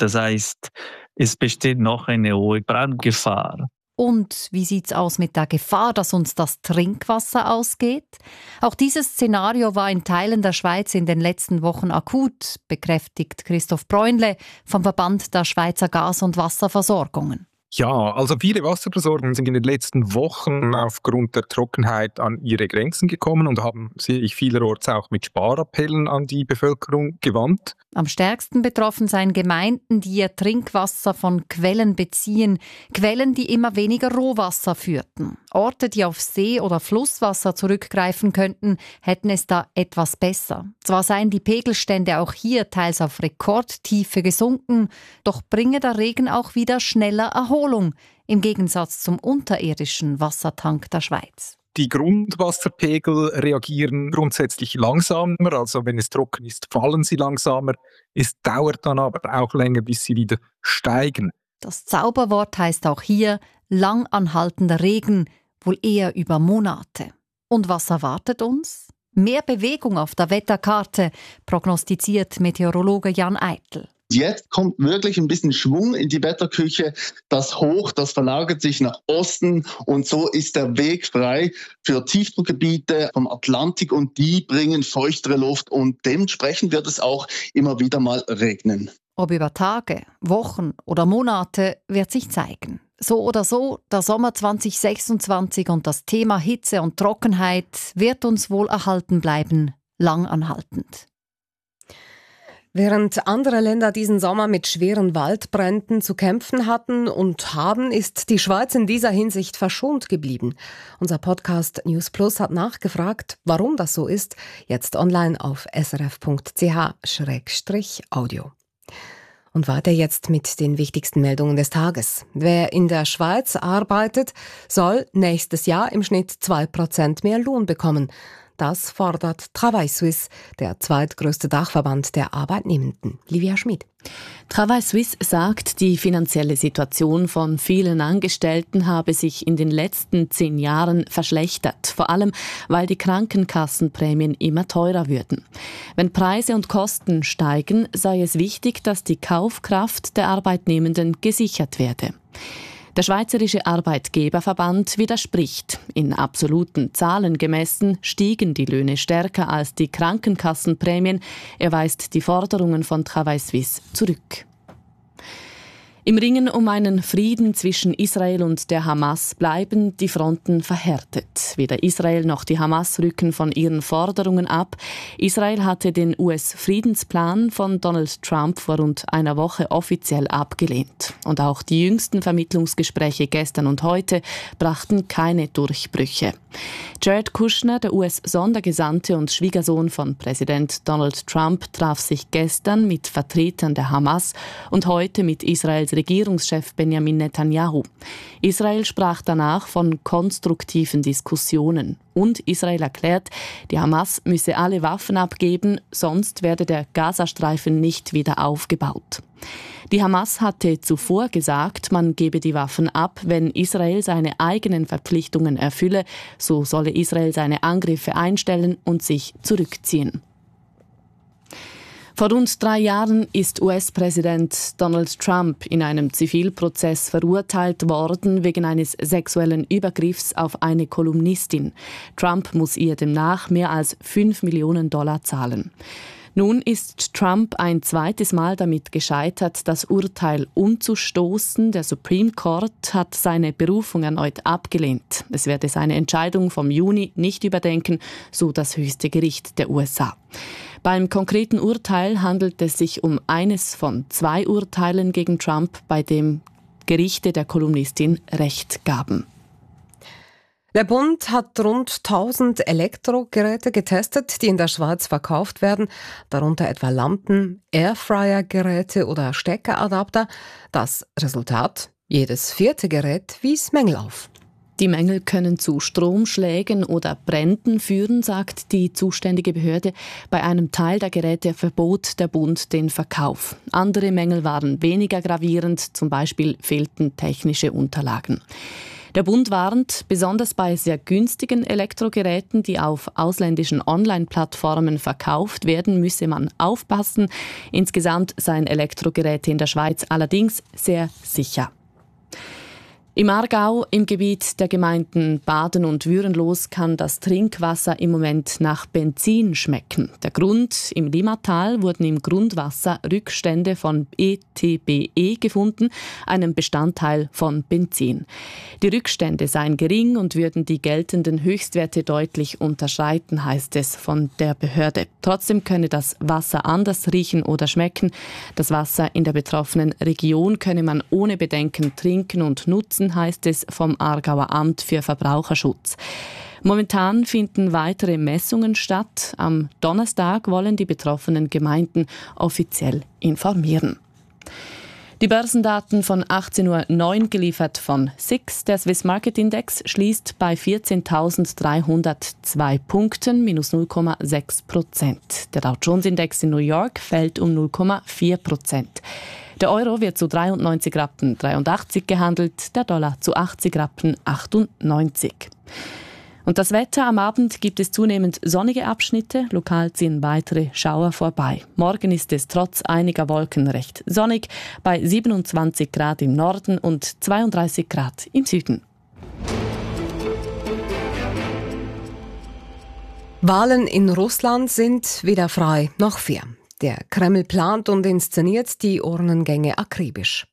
Das heißt, es besteht noch eine hohe Brandgefahr. Und wie sieht's aus mit der Gefahr, dass uns das Trinkwasser ausgeht? Auch dieses Szenario war in Teilen der Schweiz in den letzten Wochen akut, bekräftigt Christoph Bräunle vom Verband der Schweizer Gas- und Wasserversorgungen. Ja, also viele Wasserversorgungen sind in den letzten Wochen aufgrund der Trockenheit an ihre Grenzen gekommen und haben sich vielerorts auch mit Sparappellen an die Bevölkerung gewandt. Am stärksten betroffen seien Gemeinden, die ihr Trinkwasser von Quellen beziehen. Quellen, die immer weniger Rohwasser führten. Orte, die auf See- oder Flusswasser zurückgreifen könnten, hätten es da etwas besser. Zwar seien die Pegelstände auch hier teils auf Rekordtiefe gesunken, doch bringe der Regen auch wieder schneller Erholung, im Gegensatz zum unterirdischen Wassertank der Schweiz. Die Grundwasserpegel reagieren grundsätzlich langsamer, also wenn es trocken ist, fallen sie langsamer. Es dauert dann aber auch länger, bis sie wieder steigen. Das Zauberwort heißt auch hier lang anhaltender Regen, wohl eher über Monate. Und was erwartet uns? Mehr Bewegung auf der Wetterkarte, prognostiziert Meteorologe Jan Eitel. Jetzt kommt wirklich ein bisschen Schwung in die Wetterküche. Das Hoch, das verlagert sich nach Osten und so ist der Weg frei für Tiefdruckgebiete vom Atlantik und die bringen feuchtere Luft und dementsprechend wird es auch immer wieder mal regnen. Ob über Tage, Wochen oder Monate wird sich zeigen. So oder so, der Sommer 2026 und das Thema Hitze und Trockenheit wird uns wohl erhalten bleiben, lang anhaltend. Während andere Länder diesen Sommer mit schweren Waldbränden zu kämpfen hatten und haben, ist die Schweiz in dieser Hinsicht verschont geblieben. Unser Podcast News Plus hat nachgefragt, warum das so ist. Jetzt online auf srf.ch/audio. Und weiter jetzt mit den wichtigsten Meldungen des Tages. Wer in der Schweiz arbeitet, soll nächstes Jahr im Schnitt 2% mehr Lohn bekommen. Das fordert Travail Suisse, der zweitgrößte Dachverband der Arbeitnehmenden. Livia Schmid. Travail Suisse sagt, die finanzielle Situation von vielen Angestellten habe sich in den letzten 10 Jahren verschlechtert. Vor allem, weil die Krankenkassenprämien immer teurer würden. Wenn Preise und Kosten steigen, sei es wichtig, dass die Kaufkraft der Arbeitnehmenden gesichert werde. Der Schweizerische Arbeitgeberverband widerspricht. In absoluten Zahlen gemessen stiegen die Löhne stärker als die Krankenkassenprämien. Er weist die Forderungen von Travail Suisse zurück. Im Ringen um einen Frieden zwischen Israel und der Hamas bleiben die Fronten verhärtet. Weder Israel noch die Hamas rücken von ihren Forderungen ab. Israel hatte den US-Friedensplan von Donald Trump vor rund einer Woche offiziell abgelehnt. Und auch die jüngsten Vermittlungsgespräche gestern und heute brachten keine Durchbrüche. Jared Kushner, der US-Sondergesandte und Schwiegersohn von Präsident Donald Trump, traf sich gestern mit Vertretern der Hamas und heute mit Israels Regierungschef Benjamin Netanyahu. Israel sprach danach von konstruktiven Diskussionen. Und Israel erklärt, die Hamas müsse alle Waffen abgeben, sonst werde der Gazastreifen nicht wieder aufgebaut. Die Hamas hatte zuvor gesagt, man gebe die Waffen ab, wenn Israel seine eigenen Verpflichtungen erfülle. So solle Israel seine Angriffe einstellen und sich zurückziehen. Vor rund 3 Jahren ist US-Präsident Donald Trump in einem Zivilprozess verurteilt worden wegen eines sexuellen Übergriffs auf eine Kolumnistin. Trump muss ihr demnach mehr als $5 Millionen zahlen. Nun ist Trump ein zweites Mal damit gescheitert, das Urteil umzustoßen. Der Supreme Court hat seine Berufung erneut abgelehnt. Es werde seine Entscheidung vom Juni nicht überdenken, so das höchste Gericht der USA. Beim konkreten Urteil handelt es sich um eines von 2 Urteilen gegen Trump, bei dem Gerichte der Kolumnistin Recht gaben. Der Bund hat rund 1000 Elektrogeräte getestet, die in der Schweiz verkauft werden, darunter etwa Lampen, Airfryer-Geräte oder Steckeradapter. Das Resultat? Jedes 4. Gerät wies Mängel auf. Die Mängel können zu Stromschlägen oder Bränden führen, sagt die zuständige Behörde. Bei einem Teil der Geräte verbot der Bund den Verkauf. Andere Mängel waren weniger gravierend, zum Beispiel fehlten technische Unterlagen. Der Bund warnt, besonders bei sehr günstigen Elektrogeräten, die auf ausländischen Online-Plattformen verkauft werden, müsse man aufpassen. Insgesamt seien Elektrogeräte in der Schweiz allerdings sehr sicher. Im Aargau, im Gebiet der Gemeinden Baden und Würenlos, kann das Trinkwasser im Moment nach Benzin schmecken. Der Grund: im Limmatal wurden im Grundwasser Rückstände von ETBE gefunden, einem Bestandteil von Benzin. Die Rückstände seien gering und würden die geltenden Höchstwerte deutlich unterschreiten, heißt es von der Behörde. Trotzdem könne das Wasser anders riechen oder schmecken. Das Wasser in der betroffenen Region könne man ohne Bedenken trinken und nutzen, heißt es vom Aargauer Amt für Verbraucherschutz. Momentan finden weitere Messungen statt. Am Donnerstag wollen die betroffenen Gemeinden offiziell informieren. Die Börsendaten von 18.09 Uhr geliefert von SIX. Der Swiss Market Index schließt bei 14.302 Punkten, minus 0,6%. Der Dow Jones Index in New York fällt um 0,4%. Der Euro wird zu 93,83 Rappen gehandelt, der Dollar zu 80,98 Rappen. Und das Wetter: am Abend gibt es zunehmend sonnige Abschnitte, lokal ziehen weitere Schauer vorbei. Morgen ist es trotz einiger Wolken recht sonnig, bei 27 Grad im Norden und 32 Grad im Süden. Wahlen in Russland sind weder frei noch fair. Der Kreml plant und inszeniert die Urnengänge akribisch.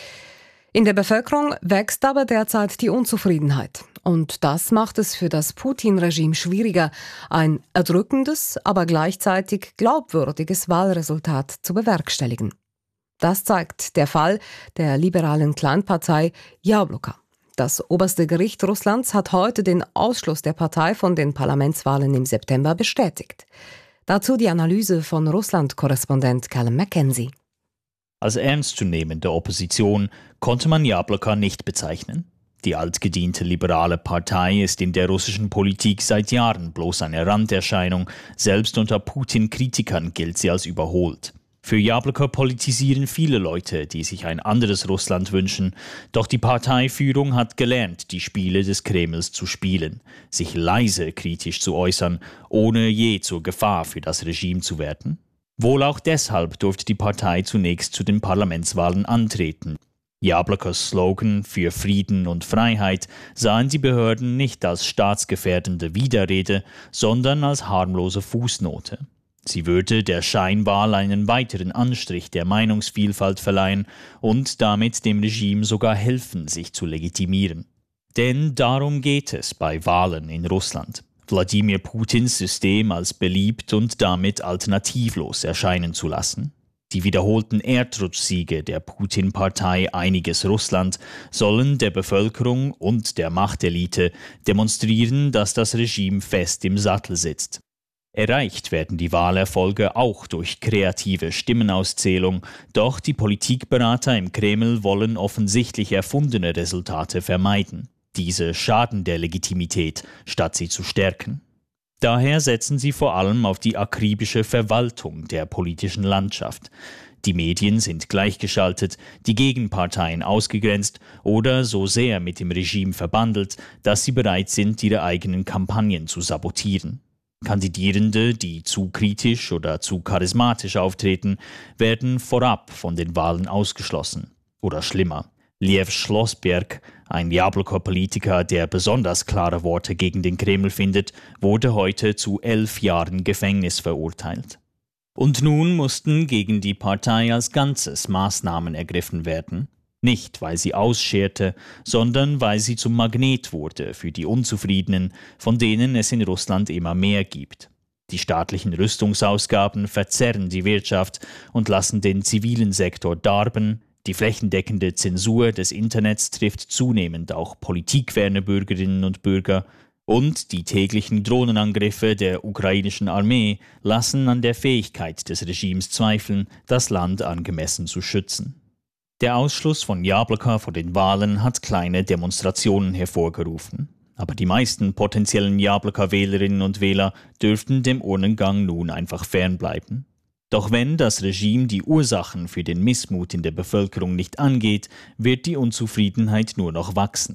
In der Bevölkerung wächst aber derzeit die Unzufriedenheit. Und das macht es für das Putin-Regime schwieriger, ein erdrückendes, aber gleichzeitig glaubwürdiges Wahlresultat zu bewerkstelligen. Das zeigt der Fall der liberalen Kleinpartei Jabloko. Das oberste Gericht Russlands hat heute den Ausschluss der Partei von den Parlamentswahlen im September bestätigt. Dazu die Analyse von Russland-Korrespondent Callum Mackenzie. Als ernstzunehmende Opposition konnte man Jabloko nicht bezeichnen. Die altgediente liberale Partei ist in der russischen Politik seit Jahren bloß eine Randerscheinung. Selbst unter Putin-Kritikern gilt sie als überholt. Für Jabloko politisieren viele Leute, die sich ein anderes Russland wünschen. Doch die Parteiführung hat gelernt, die Spiele des Kremls zu spielen, sich leise kritisch zu äußern, ohne je zur Gefahr für das Regime zu werden. Wohl auch deshalb durfte die Partei zunächst zu den Parlamentswahlen antreten. Jablokos Slogan für Frieden und Freiheit sahen die Behörden nicht als staatsgefährdende Widerrede, sondern als harmlose Fußnote. Sie würde der Scheinwahl einen weiteren Anstrich der Meinungsvielfalt verleihen und damit dem Regime sogar helfen, sich zu legitimieren. Denn darum geht es bei Wahlen in Russland: Wladimir Putins System als beliebt und damit alternativlos erscheinen zu lassen. Die wiederholten Erdrutschsiege der Putin-Partei Einiges Russland sollen der Bevölkerung und der Machtelite demonstrieren, dass das Regime fest im Sattel sitzt. Erreicht werden die Wahlerfolge auch durch kreative Stimmenauszählung, doch die Politikberater im Kreml wollen offensichtlich erfundene Resultate vermeiden. Diese schaden der Legitimität, statt sie zu stärken. Daher setzen sie vor allem auf die akribische Verwaltung der politischen Landschaft. Die Medien sind gleichgeschaltet, die Gegenparteien ausgegrenzt oder so sehr mit dem Regime verbandelt, dass sie bereit sind, ihre eigenen Kampagnen zu sabotieren. Kandidierende, die zu kritisch oder zu charismatisch auftreten, werden vorab von den Wahlen ausgeschlossen. Oder schlimmer: Lev Schlossberg, ein Jabloko-Politiker, der besonders klare Worte gegen den Kreml findet, wurde heute zu 11 Jahren Gefängnis verurteilt. Und nun mussten gegen die Partei als Ganzes Maßnahmen ergriffen werden. Nicht, weil sie ausscherte, sondern weil sie zum Magnet wurde für die Unzufriedenen, von denen es in Russland immer mehr gibt. Die staatlichen Rüstungsausgaben verzerren die Wirtschaft und lassen den zivilen Sektor darben. Die flächendeckende Zensur des Internets trifft zunehmend auch politikferne Bürgerinnen und Bürger. Und die täglichen Drohnenangriffe der ukrainischen Armee lassen an der Fähigkeit des Regimes zweifeln, das Land angemessen zu schützen. Der Ausschluss von Jabloko vor den Wahlen hat kleine Demonstrationen hervorgerufen. Aber die meisten potenziellen Jabloko-Wählerinnen und Wähler dürften dem Urnengang nun einfach fernbleiben. Doch wenn das Regime die Ursachen für den Missmut in der Bevölkerung nicht angeht, wird die Unzufriedenheit nur noch wachsen.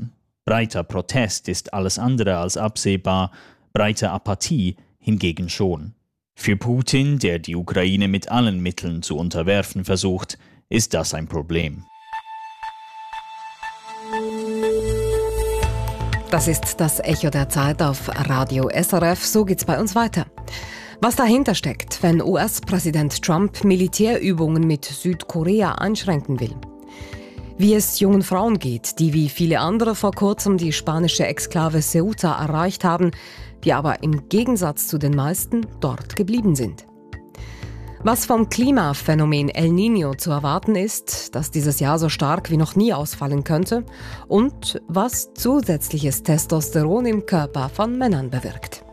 Breiter Protest ist alles andere als absehbar, breite Apathie hingegen schon. Für Putin, der die Ukraine mit allen Mitteln zu unterwerfen versucht, ist das ein Problem. Das ist das Echo der Zeit auf Radio SRF. So geht's bei uns weiter. Was dahinter steckt, wenn US-Präsident Trump Militärübungen mit Südkorea einschränken will. Wie es jungen Frauen geht, die wie viele andere vor kurzem die spanische Exklave Ceuta erreicht haben, die aber im Gegensatz zu den meisten dort geblieben sind. Was vom Klimaphänomen El Niño zu erwarten ist, das dieses Jahr so stark wie noch nie ausfallen könnte, und was zusätzliches Testosteron im Körper von Männern bewirkt.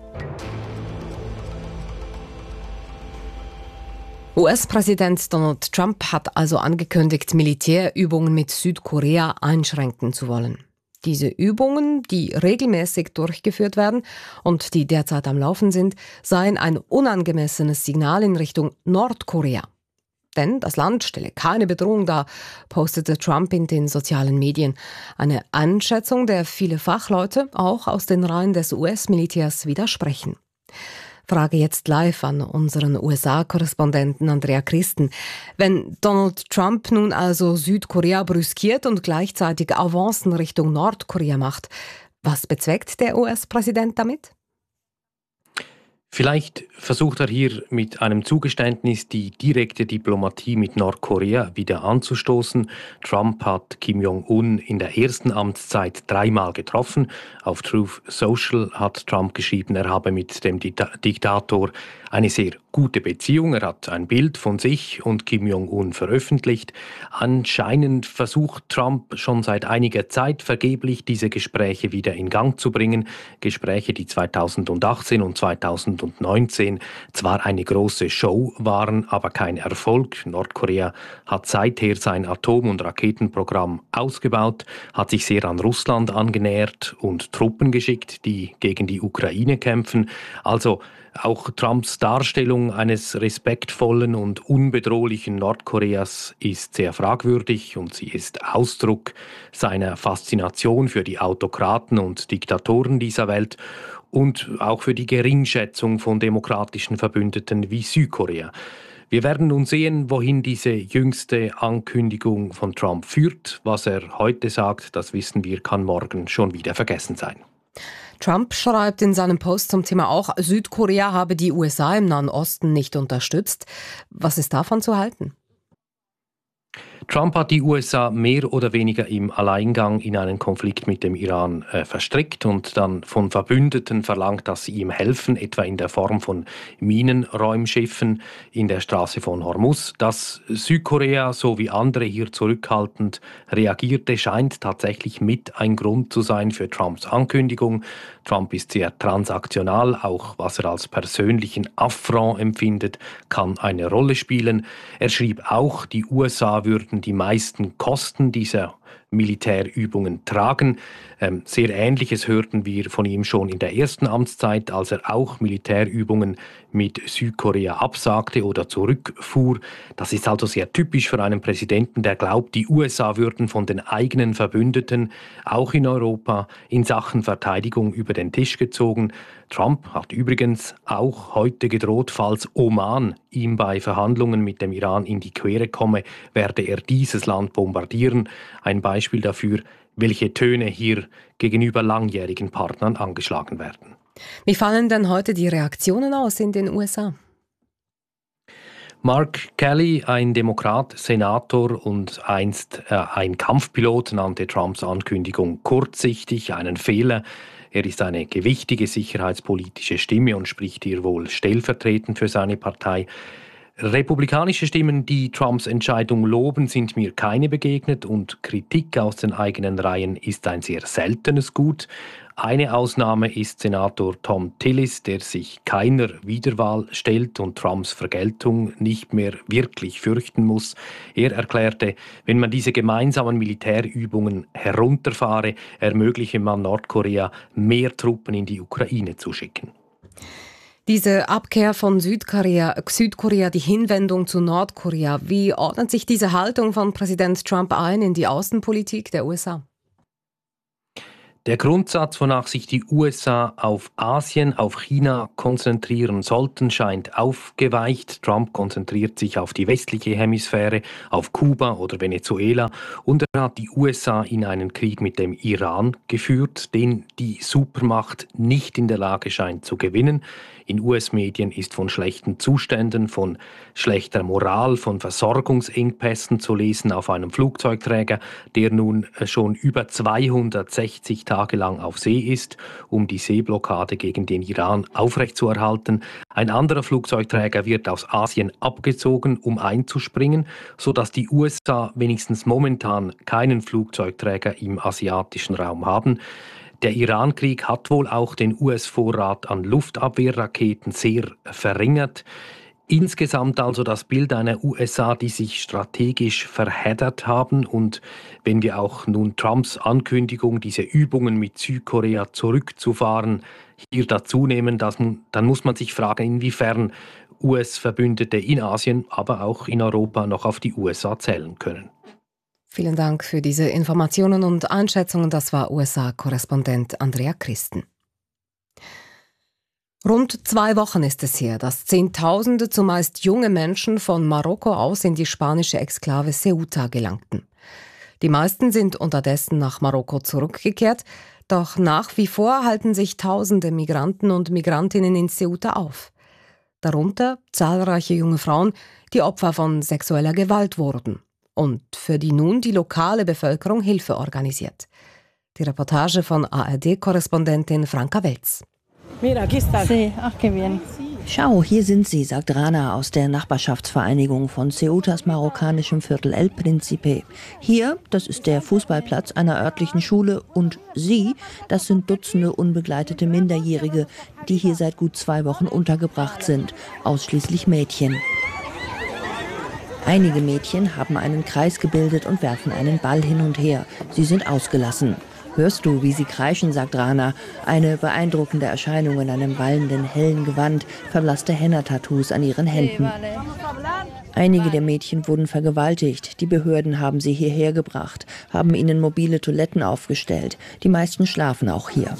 US-Präsident Donald Trump hat also angekündigt, Militärübungen mit Südkorea einschränken zu wollen. Diese Übungen, die regelmäßig durchgeführt werden und die derzeit am Laufen sind, seien ein unangemessenes Signal in Richtung Nordkorea. Denn das Land stelle keine Bedrohung dar, postete Trump in den sozialen Medien. Eine Einschätzung, der viele Fachleute auch aus den Reihen des US-Militärs widersprechen. Frage jetzt live an unseren USA-Korrespondenten Andrea Christen. Wenn Donald Trump nun also Südkorea brüskiert und gleichzeitig Avancen Richtung Nordkorea macht, was bezweckt der US-Präsident damit? Vielleicht versucht er hier mit einem Zugeständnis die direkte Diplomatie mit Nordkorea wieder anzustoßen. Trump hat Kim Jong-un in der ersten Amtszeit 3-mal getroffen. Auf Truth Social hat Trump geschrieben, er habe mit dem Diktator eine sehr gute Beziehung. Er hat ein Bild von sich und Kim Jong-un veröffentlicht. Anscheinend versucht Trump schon seit einiger Zeit vergeblich, diese Gespräche wieder in Gang zu bringen. Gespräche, die 2018 und 2019 zwar eine große Show waren, aber kein Erfolg. Nordkorea hat seither sein Atom- und Raketenprogramm ausgebaut, hat sich sehr an Russland angenähert und Truppen geschickt, die gegen die Ukraine kämpfen. Also auch Trumps Darstellung eines respektvollen und unbedrohlichen Nordkoreas ist sehr fragwürdig und sie ist Ausdruck seiner Faszination für die Autokraten und Diktatoren dieser Welt und auch für die Geringschätzung von demokratischen Verbündeten wie Südkorea. Wir werden nun sehen, wohin diese jüngste Ankündigung von Trump führt. Was er heute sagt, das wissen wir, kann morgen schon wieder vergessen sein. Trump schreibt in seinem Post zum Thema auch, Südkorea habe die USA im Nahen Osten nicht unterstützt. Was ist davon zu halten? Trump hat die USA mehr oder weniger im Alleingang in einen Konflikt mit dem Iran verstrickt und dann von Verbündeten verlangt, dass sie ihm helfen, etwa in der Form von Minenräumschiffen in der Straße von Hormuz. Dass Südkorea so wie andere hier zurückhaltend reagierte, scheint tatsächlich mit ein Grund zu sein für Trumps Ankündigung. Trump ist sehr transaktional, auch was er als persönlichen Affront empfindet, kann eine Rolle spielen. Er schrieb auch, die USA würden die meisten Kosten dieser Militärübungen tragen. Sehr Ähnliches hörten wir von ihm schon in der ersten Amtszeit, als er auch Militärübungen mit Südkorea absagte oder zurückfuhr. Das ist also sehr typisch für einen Präsidenten, der glaubt, die USA würden von den eigenen Verbündeten, auch in Europa, in Sachen Verteidigung über den Tisch gezogen. Trump hat übrigens auch heute gedroht, falls Oman ihm bei Verhandlungen mit dem Iran in die Quere komme, werde er dieses Land bombardieren. Ein Beispiel dafür, welche Töne hier gegenüber langjährigen Partnern angeschlagen werden. Wie fallen denn heute die Reaktionen aus in den USA? Mark Kelly, ein Demokrat, Senator und einst ein Kampfpilot, nannte Trumps Ankündigung kurzsichtig, einen Fehler. Er ist eine gewichtige sicherheitspolitische Stimme und spricht hier wohl stellvertretend für seine Partei. Republikanische Stimmen, die Trumps Entscheidung loben, sind mir keine begegnet und Kritik aus den eigenen Reihen ist ein sehr seltenes Gut. Eine Ausnahme ist Senator Thom Tillis, der sich keiner Wiederwahl stellt und Trumps Vergeltung nicht mehr wirklich fürchten muss. Er erklärte, wenn man diese gemeinsamen Militärübungen herunterfahre, ermögliche man Nordkorea, mehr Truppen in die Ukraine zu schicken. Diese Abkehr von Südkorea, die Hinwendung zu Nordkorea, wie ordnet sich diese Haltung von Präsident Trump ein in die Außenpolitik der USA? Der Grundsatz, wonach sich die USA auf Asien, auf China konzentrieren sollten, scheint aufgeweicht. Trump konzentriert sich auf die westliche Hemisphäre, auf Kuba oder Venezuela, und er hat die USA in einen Krieg mit dem Iran geführt, den die Supermacht nicht in der Lage scheint zu gewinnen. In US-Medien ist von schlechten Zuständen, von schlechter Moral, von Versorgungsengpässen zu lesen auf einem Flugzeugträger, der nun schon über 260 Tage lang auf See ist, um die Seeblockade gegen den Iran aufrechtzuerhalten. Ein anderer Flugzeugträger wird aus Asien abgezogen, um einzuspringen, sodass die USA wenigstens momentan keinen Flugzeugträger im asiatischen Raum haben. Der Iran-Krieg hat wohl auch den US-Vorrat an Luftabwehrraketen sehr verringert. Insgesamt also das Bild einer USA, die sich strategisch verheddert haben. Und wenn wir auch nun Trumps Ankündigung, diese Übungen mit Südkorea zurückzufahren, hier dazu nehmen, dann muss man sich fragen, inwiefern US-Verbündete in Asien, aber auch in Europa noch auf die USA zählen können. Vielen Dank für diese Informationen und Einschätzungen. Das war USA-Korrespondent Andrea Christen. Rund 2 Wochen ist es her, dass Zehntausende, zumeist junge Menschen, von Marokko aus in die spanische Exklave Ceuta gelangten. Die meisten sind unterdessen nach Marokko zurückgekehrt, doch nach wie vor halten sich Tausende Migranten und Migrantinnen in Ceuta auf. Darunter zahlreiche junge Frauen, die Opfer von sexueller Gewalt wurden und für die nun die lokale Bevölkerung Hilfe organisiert. Die Reportage von ARD-Korrespondentin Franka Welz. Schau, hier sind sie, sagt Rana aus der Nachbarschaftsvereinigung von Ceutas marokkanischem Viertel El Príncipe. Hier, das ist der Fußballplatz einer örtlichen Schule, und sie, das sind Dutzende unbegleitete Minderjährige, die hier seit gut 2 Wochen untergebracht sind, ausschließlich Mädchen. Einige Mädchen haben einen Kreis gebildet und werfen einen Ball hin und her. Sie sind ausgelassen. Hörst du, wie sie kreischen, sagt Rana. Eine beeindruckende Erscheinung in einem wallenden, hellen Gewand, verblasste Henna-Tattoos an ihren Händen. Einige der Mädchen wurden vergewaltigt. Die Behörden haben sie hierher gebracht, haben ihnen mobile Toiletten aufgestellt. Die meisten schlafen auch hier.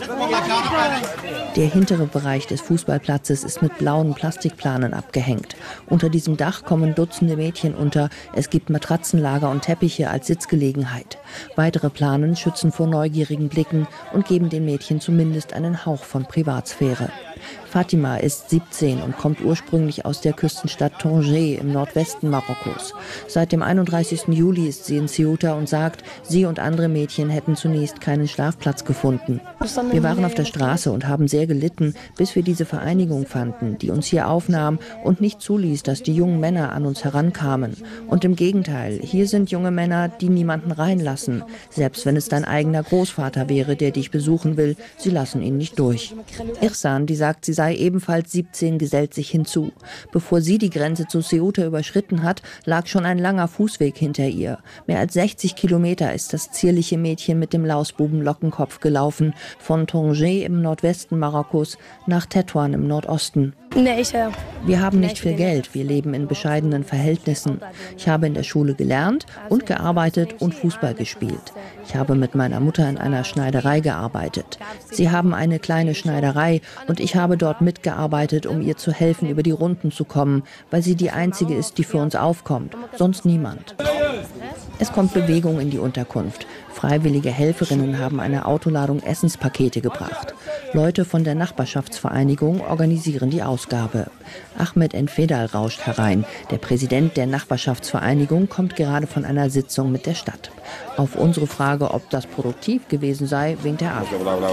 Der hintere Bereich des Fußballplatzes ist mit blauen Plastikplanen abgehängt. Unter diesem Dach kommen Dutzende Mädchen unter. Es gibt Matratzenlager und Teppiche als Sitzgelegenheit. Weitere Planen schützen vor neugierigen Blicken und geben den Mädchen zumindest einen Hauch von Privatsphäre. Fatima ist 17 und kommt ursprünglich aus der Küstenstadt Tanger im Nordwesten Marokkos. Seit dem 31. Juli ist sie in Ceuta und sagt, sie und andere Mädchen hätten zunächst keinen Schlafplatz gefunden. Wir waren auf der Straße und haben sehr gelitten, bis wir diese Vereinigung fanden, die uns hier aufnahm und nicht zuließ, dass die jungen Männer an uns herankamen. Und im Gegenteil, hier sind junge Männer, die niemanden reinlassen. Selbst wenn es dein eigener Großvater wäre, der dich besuchen will, sie lassen ihn nicht durch. Irsan, die sagt, sie sei ebenfalls 17, gesellt sich hinzu. Bevor sie die Grenze zu Ceuta überschritten hat, lag schon ein langer Fußweg hinter ihr. Mehr als 60 Kilometer ist das zierliche Mädchen mit dem Lausbuben-Lockenkopf gelaufen, von Tanger im Nordwesten Marokkos nach Tetuan im Nordosten. Wir haben nicht viel Geld, wir leben in bescheidenen Verhältnissen. Ich habe in der Schule gelernt und gearbeitet und Fußball gespielt. Ich habe mit meiner Mutter in einer Schneiderei gearbeitet. Sie haben eine kleine Schneiderei und ich habe dort mitgearbeitet, um ihr zu helfen, über die Runden zu kommen, weil sie die einzige ist, die für uns aufkommt, sonst niemand. Es kommt Bewegung in die Unterkunft. Freiwillige Helferinnen haben eine Autoladung Essenspakete gebracht. Leute von der Nachbarschaftsvereinigung organisieren die Ausgabe. Ahmed Enfedal rauscht herein. Der Präsident der Nachbarschaftsvereinigung kommt gerade von einer Sitzung mit der Stadt. Auf unsere Frage, ob das produktiv gewesen sei, winkt er ab.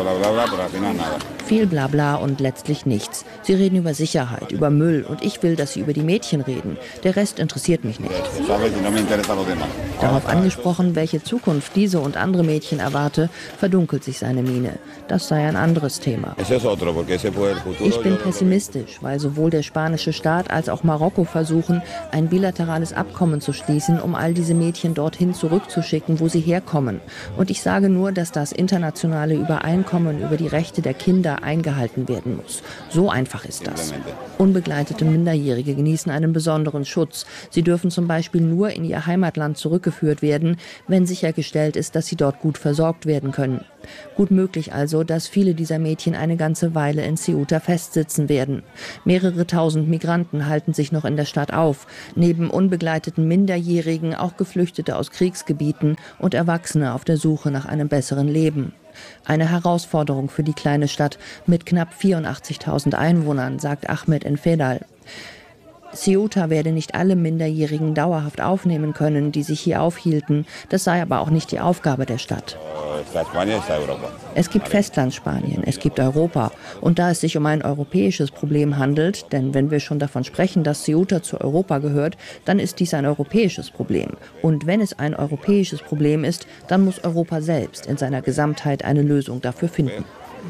Viel Blabla und letztlich nichts. Sie reden über Sicherheit, über Müll und ich will, dass sie über die Mädchen reden. Der Rest interessiert mich nicht. Darauf angesprochen, welche Zukunft diese und andere Mädchen erwarte, verdunkelt sich seine Miene. Das sei ein anderes Thema. Thema. Ich bin pessimistisch, weil sowohl der spanische Staat als auch Marokko versuchen, ein bilaterales Abkommen zu schließen, um all diese Mädchen dorthin zurückzuschicken, wo sie herkommen. Und ich sage nur, dass das internationale Übereinkommen über die Rechte der Kinder eingehalten werden muss. So einfach ist das. Unbegleitete Minderjährige genießen einen besonderen Schutz. Sie dürfen zum Beispiel nur in ihr Heimatland zurückgeführt werden, wenn sichergestellt ist, dass sie dort gut versorgt werden können. Gut möglich also, dass viele dieser Mädchen eine ganze Weile in Ceuta festsitzen werden. Mehrere tausend Migranten halten sich noch in der Stadt auf. Neben unbegleiteten Minderjährigen auch Geflüchtete aus Kriegsgebieten und Erwachsene auf der Suche nach einem besseren Leben. Eine Herausforderung für die kleine Stadt mit knapp 84.000 Einwohnern, sagt Ahmed Enfedal. Ceuta werde nicht alle Minderjährigen dauerhaft aufnehmen können, die sich hier aufhielten. Das sei aber auch nicht die Aufgabe der Stadt. Es gibt Festlandspanien, es gibt Europa. Und da es sich um ein europäisches Problem handelt, denn wenn wir schon davon sprechen, dass Ceuta zu Europa gehört, dann ist dies ein europäisches Problem. Und wenn es ein europäisches Problem ist, dann muss Europa selbst in seiner Gesamtheit eine Lösung dafür finden.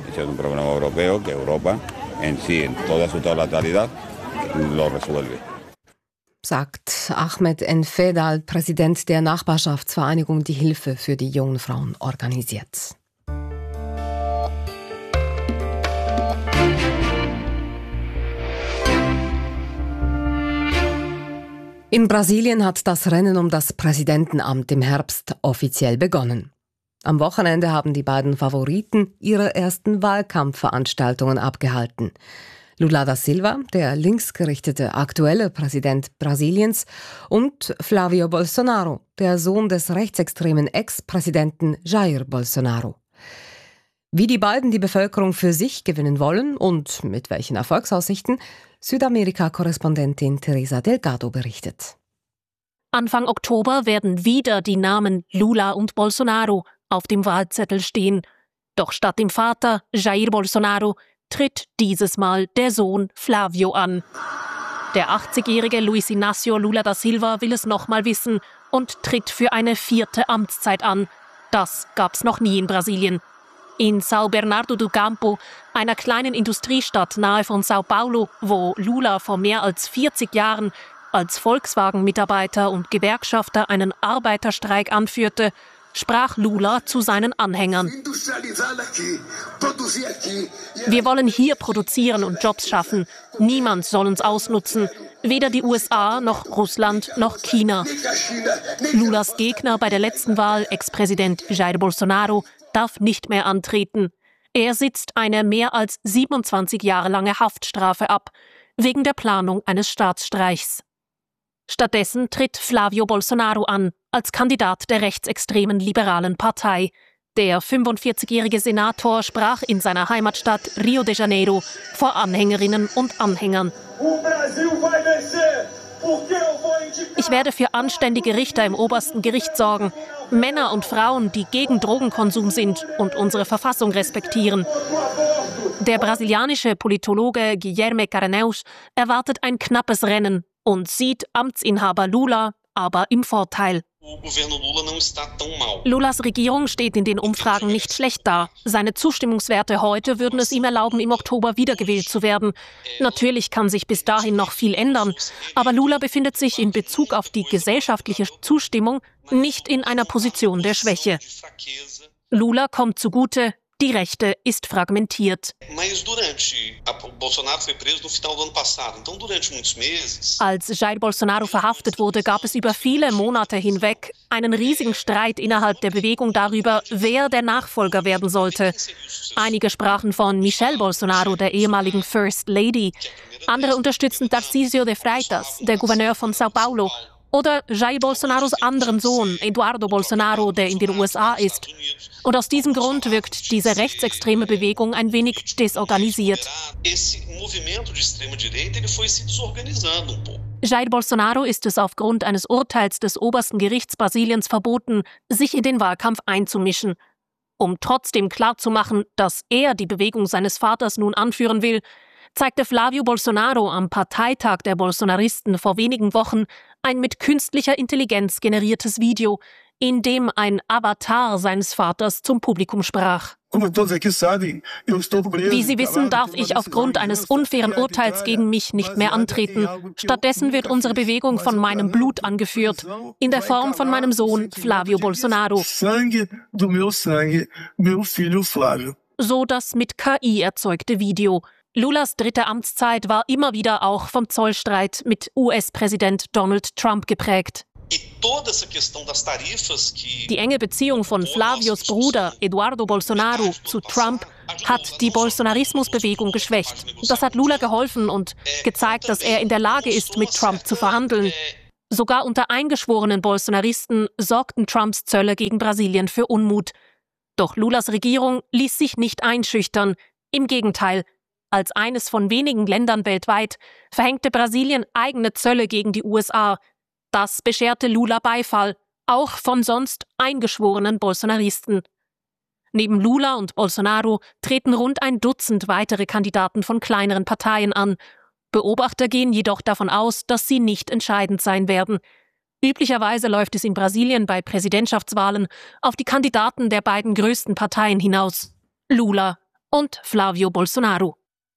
Sagt Ahmed Enfedal, Präsident der Nachbarschaftsvereinigung, die Hilfe für die jungen Frauen organisiert. In Brasilien hat das Rennen um das Präsidentenamt im Herbst offiziell begonnen. Am Wochenende haben die beiden Favoriten ihre ersten Wahlkampfveranstaltungen abgehalten. Lula da Silva, der linksgerichtete aktuelle Präsident Brasiliens, und Flávio Bolsonaro, der Sohn des rechtsextremen Ex-Präsidenten Jair Bolsonaro. Wie die beiden die Bevölkerung für sich gewinnen wollen und mit welchen Erfolgsaussichten, Südamerika-Korrespondentin Teresa Delgado berichtet. Anfang Oktober werden wieder die Namen Lula und Bolsonaro auf dem Wahlzettel stehen. Doch statt dem Vater Jair Bolsonaro tritt dieses Mal der Sohn Flávio an. Der 80-jährige Luiz Inácio Lula da Silva will es nochmal wissen und tritt für eine 4. Amtszeit an. Das gab's noch nie in Brasilien. In São Bernardo do Campo, einer kleinen Industriestadt nahe von São Paulo, wo Lula vor mehr als 40 Jahren als Volkswagen-Mitarbeiter und Gewerkschafter einen Arbeiterstreik anführte, sprach Lula zu seinen Anhängern. Wir wollen hier produzieren und Jobs schaffen. Niemand soll uns ausnutzen. Weder die USA noch Russland noch China. Lulas Gegner bei der letzten Wahl, Ex-Präsident Jair Bolsonaro, darf nicht mehr antreten. Er sitzt eine mehr als 27 Jahre lange Haftstrafe ab, wegen der Planung eines Staatsstreichs. Stattdessen tritt Flávio Bolsonaro an, als Kandidat der rechtsextremen liberalen Partei. Der 45-jährige Senator sprach in seiner Heimatstadt Rio de Janeiro vor Anhängerinnen und Anhängern. Ich werde für anständige Richter im obersten Gericht sorgen. Männer und Frauen, die gegen Drogenkonsum sind und unsere Verfassung respektieren. Der brasilianische Politologe Guilherme Caraneus erwartet ein knappes Rennen und sieht Amtsinhaber Lula aber im Vorteil. Lulas Regierung steht in den Umfragen nicht schlecht da. Seine Zustimmungswerte heute würden es ihm erlauben, im Oktober wiedergewählt zu werden. Natürlich kann sich bis dahin noch viel ändern, aber Lula befindet sich in Bezug auf die gesellschaftliche Zustimmung nicht in einer Position der Schwäche. Lula kommt zugute, die Rechte ist fragmentiert. Als Jair Bolsonaro verhaftet wurde, gab es über viele Monate hinweg einen riesigen Streit innerhalb der Bewegung darüber, wer der Nachfolger werden sollte. Einige sprachen von Michelle Bolsonaro, der ehemaligen First Lady. Andere unterstützten Tarcísio de Freitas, der Gouverneur von São Paulo. Oder Jair Bolsonaros anderen Sohn, Eduardo Bolsonaro, der in den USA ist. Und aus diesem Grund wirkt diese rechtsextreme Bewegung ein wenig desorganisiert. Jair Bolsonaro ist es aufgrund eines Urteils des obersten Gerichts Brasiliens verboten, sich in den Wahlkampf einzumischen. Um trotzdem klarzumachen, dass er die Bewegung seines Vaters nun anführen will, zeigte Flávio Bolsonaro am Parteitag der Bolsonaristen vor wenigen Wochen ein mit künstlicher Intelligenz generiertes Video, in dem ein Avatar seines Vaters zum Publikum sprach. Wie Sie wissen, darf ich aufgrund eines unfairen Urteils gegen mich nicht mehr antreten. Stattdessen wird unsere Bewegung von meinem Blut angeführt, in der Form von meinem Sohn Flávio Bolsonaro. So das mit KI erzeugte Video. Lulas dritte Amtszeit war immer wieder auch vom Zollstreit mit US-Präsident Donald Trump geprägt. Die enge Beziehung von Flavios Bruder Eduardo Bolsonaro zu Trump hat die Bolsonarismusbewegung geschwächt. Das hat Lula geholfen und gezeigt, dass er in der Lage ist, mit Trump zu verhandeln. Sogar unter eingeschworenen Bolsonaristen sorgten Trumps Zölle gegen Brasilien für Unmut. Doch Lulas Regierung ließ sich nicht einschüchtern. Im Gegenteil, als eines von wenigen Ländern weltweit verhängte Brasilien eigene Zölle gegen die USA. Das bescherte Lula Beifall, auch von sonst eingeschworenen Bolsonaristen. Neben Lula und Bolsonaro treten rund ein Dutzend weitere Kandidaten von kleineren Parteien an. Beobachter gehen jedoch davon aus, dass sie nicht entscheidend sein werden. Üblicherweise läuft es in Brasilien bei Präsidentschaftswahlen auf die Kandidaten der beiden größten Parteien hinaus, Lula und Flávio Bolsonaro.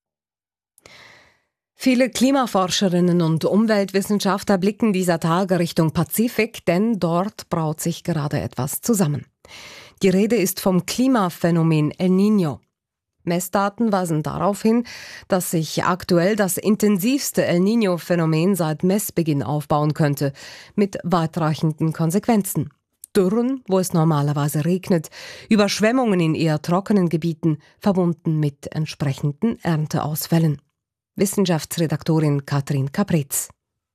Viele Klimaforscherinnen und Umweltwissenschaftler blicken dieser Tage Richtung Pazifik, denn dort braut sich gerade etwas zusammen. Die Rede ist vom Klimaphänomen El Niño. Messdaten weisen darauf hin, dass sich aktuell das intensivste El Niño-Phänomen seit Messbeginn aufbauen könnte, mit weitreichenden Konsequenzen. Dürren, wo es normalerweise regnet, Überschwemmungen in eher trockenen Gebieten, verbunden mit entsprechenden Ernteausfällen. Wissenschaftsredaktorin Katrin Kapritz.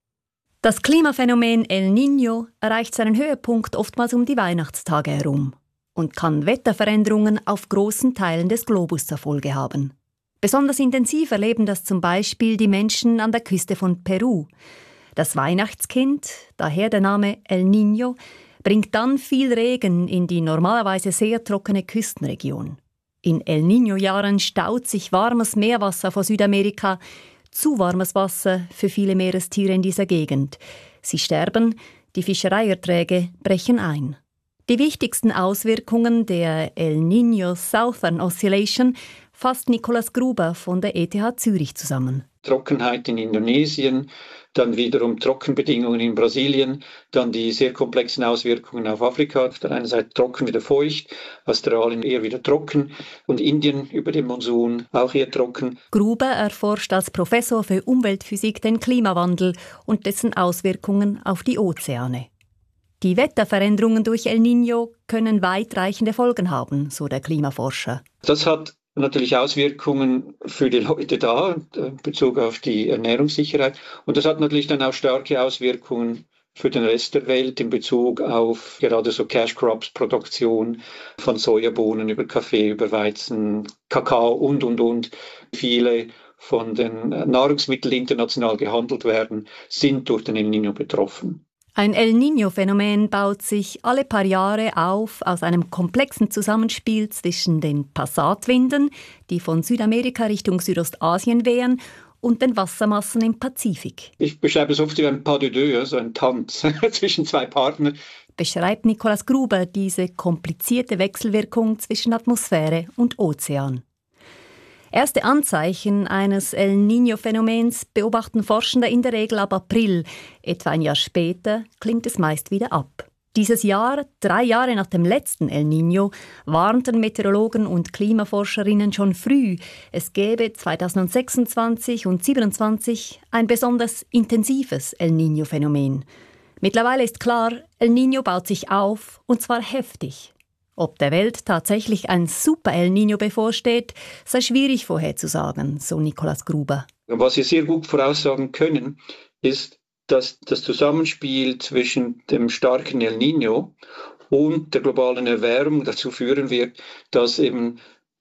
Das Klimaphänomen El Niño erreicht seinen Höhepunkt oftmals um die Weihnachtstage herum und kann Wetterveränderungen auf großen Teilen des Globus zur Folge haben. Besonders intensiv erleben das zum Beispiel die Menschen an der Küste von Peru. Das Weihnachtskind, daher der Name El Niño, bringt dann viel Regen in die normalerweise sehr trockene Küstenregion. In El Niño-Jahren staut sich warmes Meerwasser vor Südamerika, zu warmes Wasser für viele Meerestiere in dieser Gegend. Sie sterben, die Fischereierträge brechen ein. Die wichtigsten Auswirkungen der El Niño Southern Oscillation fasst Nikolaus Gruber von der ETH Zürich zusammen. Trockenheit in Indonesien, dann wiederum Trockenbedingungen in Brasilien, dann die sehr komplexen Auswirkungen auf Afrika. Auf der einen Seite trocken, wieder feucht, Australien eher wieder trocken und Indien über den Monsun auch eher trocken. Gruber erforscht als Professor für Umweltphysik den Klimawandel und dessen Auswirkungen auf die Ozeane. Die Wetterveränderungen durch El Niño können weitreichende Folgen haben, so der Klimaforscher. Das hat natürlich Auswirkungen für die Leute da, in Bezug auf die Ernährungssicherheit. Und das hat natürlich dann auch starke Auswirkungen für den Rest der Welt in Bezug auf gerade so Cash Crops, Produktion von Sojabohnen über Kaffee, über Weizen, Kakao und. Viele von den Nahrungsmitteln, die international gehandelt werden, sind durch den El Niño betroffen. Ein El Niño-Phänomen baut sich alle paar Jahre auf aus einem komplexen Zusammenspiel zwischen den Passatwinden, die von Südamerika Richtung Südostasien wehen, und den Wassermassen im Pazifik. Ich beschreibe es oft wie ein pas de deux, also ein Tanz zwischen zwei Partnern. Beschreibt Nikolaus Gruber diese komplizierte Wechselwirkung zwischen Atmosphäre und Ozean. Erste Anzeichen eines El Niño-Phänomens beobachten Forschende in der Regel ab April. Etwa ein Jahr später klingt es meist wieder ab. Dieses Jahr, 3 Jahre nach dem letzten El Niño, warnten Meteorologen und Klimaforscherinnen schon früh, es gäbe 2026 und 2027 ein besonders intensives El Niño-Phänomen. Mittlerweile ist klar, El Niño baut sich auf, und zwar heftig. Ob der Welt tatsächlich ein Super-El Niño bevorsteht, sei schwierig vorherzusagen, so Nikolaus Gruber. Was wir sehr gut voraussagen können, ist, dass das Zusammenspiel zwischen dem starken El Niño und der globalen Erwärmung dazu führen wird, dass eben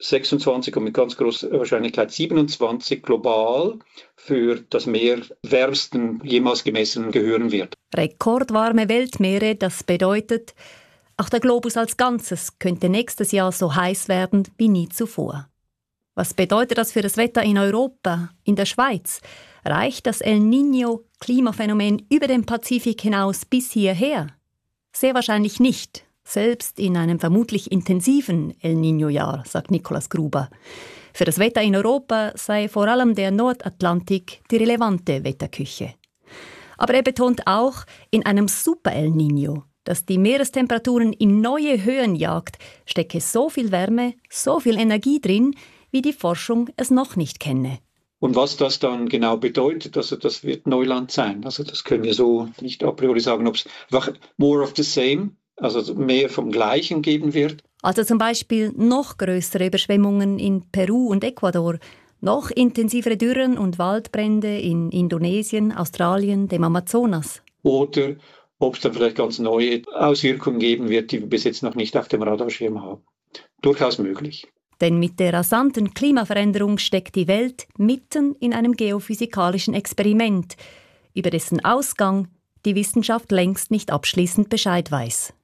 26 und mit ganz großer Wahrscheinlichkeit 27 global für das Meer wärmsten jemals gemessenen gehören wird. Rekordwarme Weltmeere, das bedeutet, auch der Globus als Ganzes könnte nächstes Jahr so heiß werden wie nie zuvor. Was bedeutet das für das Wetter in Europa, in der Schweiz? Reicht das El Niño-Klimaphänomen über den Pazifik hinaus bis hierher? Sehr wahrscheinlich nicht, selbst in einem vermutlich intensiven El Niño-Jahr, sagt Nikolaus Gruber. Für das Wetter in Europa sei vor allem der Nordatlantik die relevante Wetterküche. Aber er betont auch, in einem Super El Niño, das die Meerestemperaturen in neue Höhen jagt, stecke so viel Wärme, so viel Energie drin, wie die Forschung es noch nicht kenne. Und was das dann genau bedeutet, also das wird Neuland sein. Also das können wir so nicht a priori sagen, ob es einfach more of the same, also mehr vom Gleichen geben wird. Also zum Beispiel noch größere Überschwemmungen in Peru und Ecuador, noch intensivere Dürren und Waldbrände in Indonesien, Australien, dem Amazonas. Oder ob es dann vielleicht ganz neue Auswirkungen geben wird, die wir bis jetzt noch nicht auf dem Radarschirm haben. Durchaus möglich. Denn mit der rasanten Klimaveränderung steckt die Welt mitten in einem geophysikalischen Experiment, über dessen Ausgang die Wissenschaft längst nicht abschließend Bescheid weiß.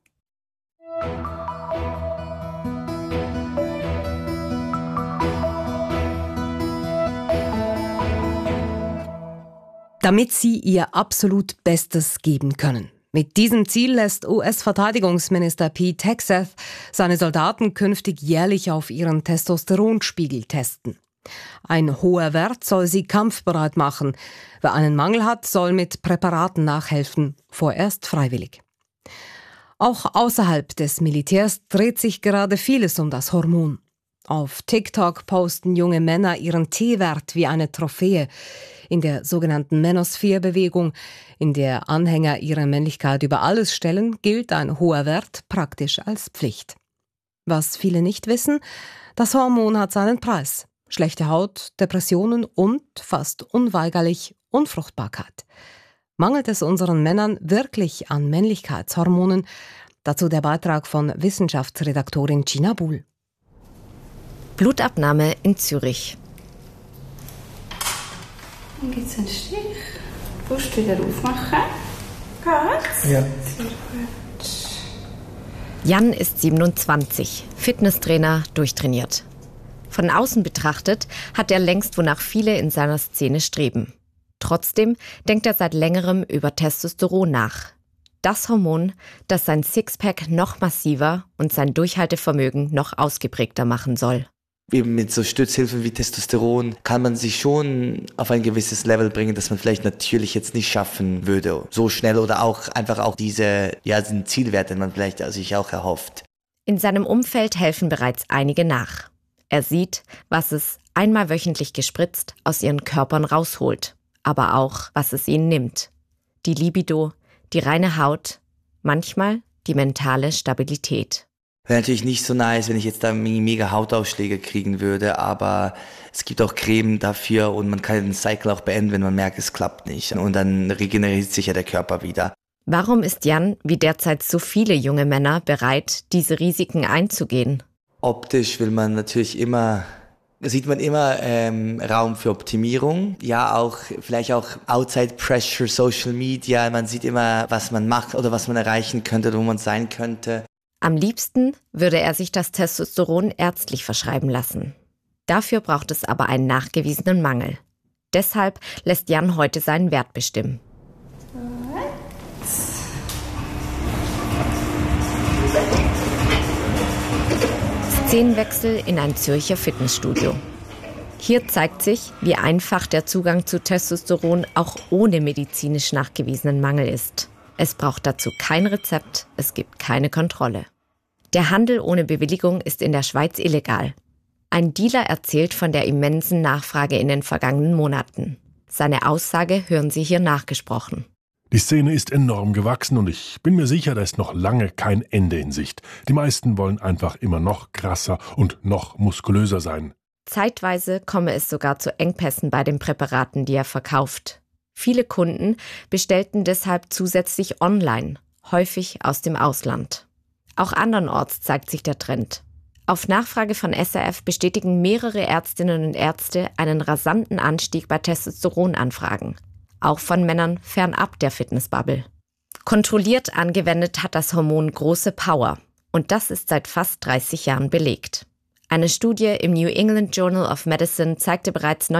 Damit sie ihr absolut Bestes geben können. Mit diesem Ziel lässt US-Verteidigungsminister Pete Hegseth seine Soldaten künftig jährlich auf ihren Testosteronspiegel testen. Ein hoher Wert soll sie kampfbereit machen. Wer einen Mangel hat, soll mit Präparaten nachhelfen, vorerst freiwillig. Auch außerhalb des Militärs dreht sich gerade vieles um das Hormon. Auf TikTok posten junge Männer ihren T-Wert wie eine Trophäe. In der sogenannten Manosphere-Bewegung, in der Anhänger ihre Männlichkeit über alles stellen, gilt ein hoher Wert praktisch als Pflicht. Was viele nicht wissen, das Hormon hat seinen Preis. Schlechte Haut, Depressionen und, fast unweigerlich, Unfruchtbarkeit. Mangelt es unseren Männern wirklich an Männlichkeitshormonen? Dazu der Beitrag von Wissenschaftsredaktorin Gina Buhl. Blutabnahme in Zürich. Dann gibt es einen Stich. Brust wieder aufmachen. Geht's? Ja. Sehr gut. Jan ist 27, Fitnesstrainer, durchtrainiert. Von außen betrachtet hat er längst, wonach viele in seiner Szene streben. Trotzdem denkt er seit längerem über Testosteron nach. Das Hormon, das sein Sixpack noch massiver und sein Durchhaltevermögen noch ausgeprägter machen soll. Eben mit so Stützhilfen wie Testosteron kann man sich schon auf ein gewisses Level bringen, das man vielleicht natürlich jetzt nicht schaffen würde. So schnell oder auch einfach auch diesen Zielwert, den man vielleicht sich auch erhofft. In seinem Umfeld helfen bereits einige nach. Er sieht, was es einmal wöchentlich gespritzt aus ihren Körpern rausholt, aber auch, was es ihnen nimmt. Die Libido, die reine Haut, manchmal die mentale Stabilität. Wäre natürlich nicht so nice, wenn ich jetzt da mega Hautausschläge kriegen würde, aber es gibt auch Creme dafür und man kann den Cycle auch beenden, wenn man merkt, es klappt nicht. Und dann regeneriert sich ja der Körper wieder. Warum ist Jan, wie derzeit so viele junge Männer, bereit, diese Risiken einzugehen? Optisch sieht man immer Raum für Optimierung. Ja, auch vielleicht auch Outside Pressure, Social Media. Man sieht immer, was man macht oder was man erreichen könnte, wo man sein könnte. Am liebsten würde er sich das Testosteron ärztlich verschreiben lassen. Dafür braucht es aber einen nachgewiesenen Mangel. Deshalb lässt Jan heute seinen Wert bestimmen. Szenenwechsel in ein Zürcher Fitnessstudio. Hier zeigt sich, wie einfach der Zugang zu Testosteron auch ohne medizinisch nachgewiesenen Mangel ist. Es braucht dazu kein Rezept, es gibt keine Kontrolle. Der Handel ohne Bewilligung ist in der Schweiz illegal. Ein Dealer erzählt von der immensen Nachfrage in den vergangenen Monaten. Seine Aussage hören Sie hier nachgesprochen. Die Szene ist enorm gewachsen und ich bin mir sicher, da ist noch lange kein Ende in Sicht. Die meisten wollen einfach immer noch krasser und noch muskulöser sein. Zeitweise komme es sogar zu Engpässen bei den Präparaten, die er verkauft. Viele Kunden bestellten deshalb zusätzlich online, häufig aus dem Ausland. Auch andernorts zeigt sich der Trend. Auf Nachfrage von SRF bestätigen mehrere Ärztinnen und Ärzte einen rasanten Anstieg bei Testosteronanfragen. Auch von Männern fernab der Fitnessbubble. Kontrolliert angewendet hat das Hormon große Power. Und das ist seit fast 30 Jahren belegt. Eine Studie im New England Journal of Medicine zeigte bereits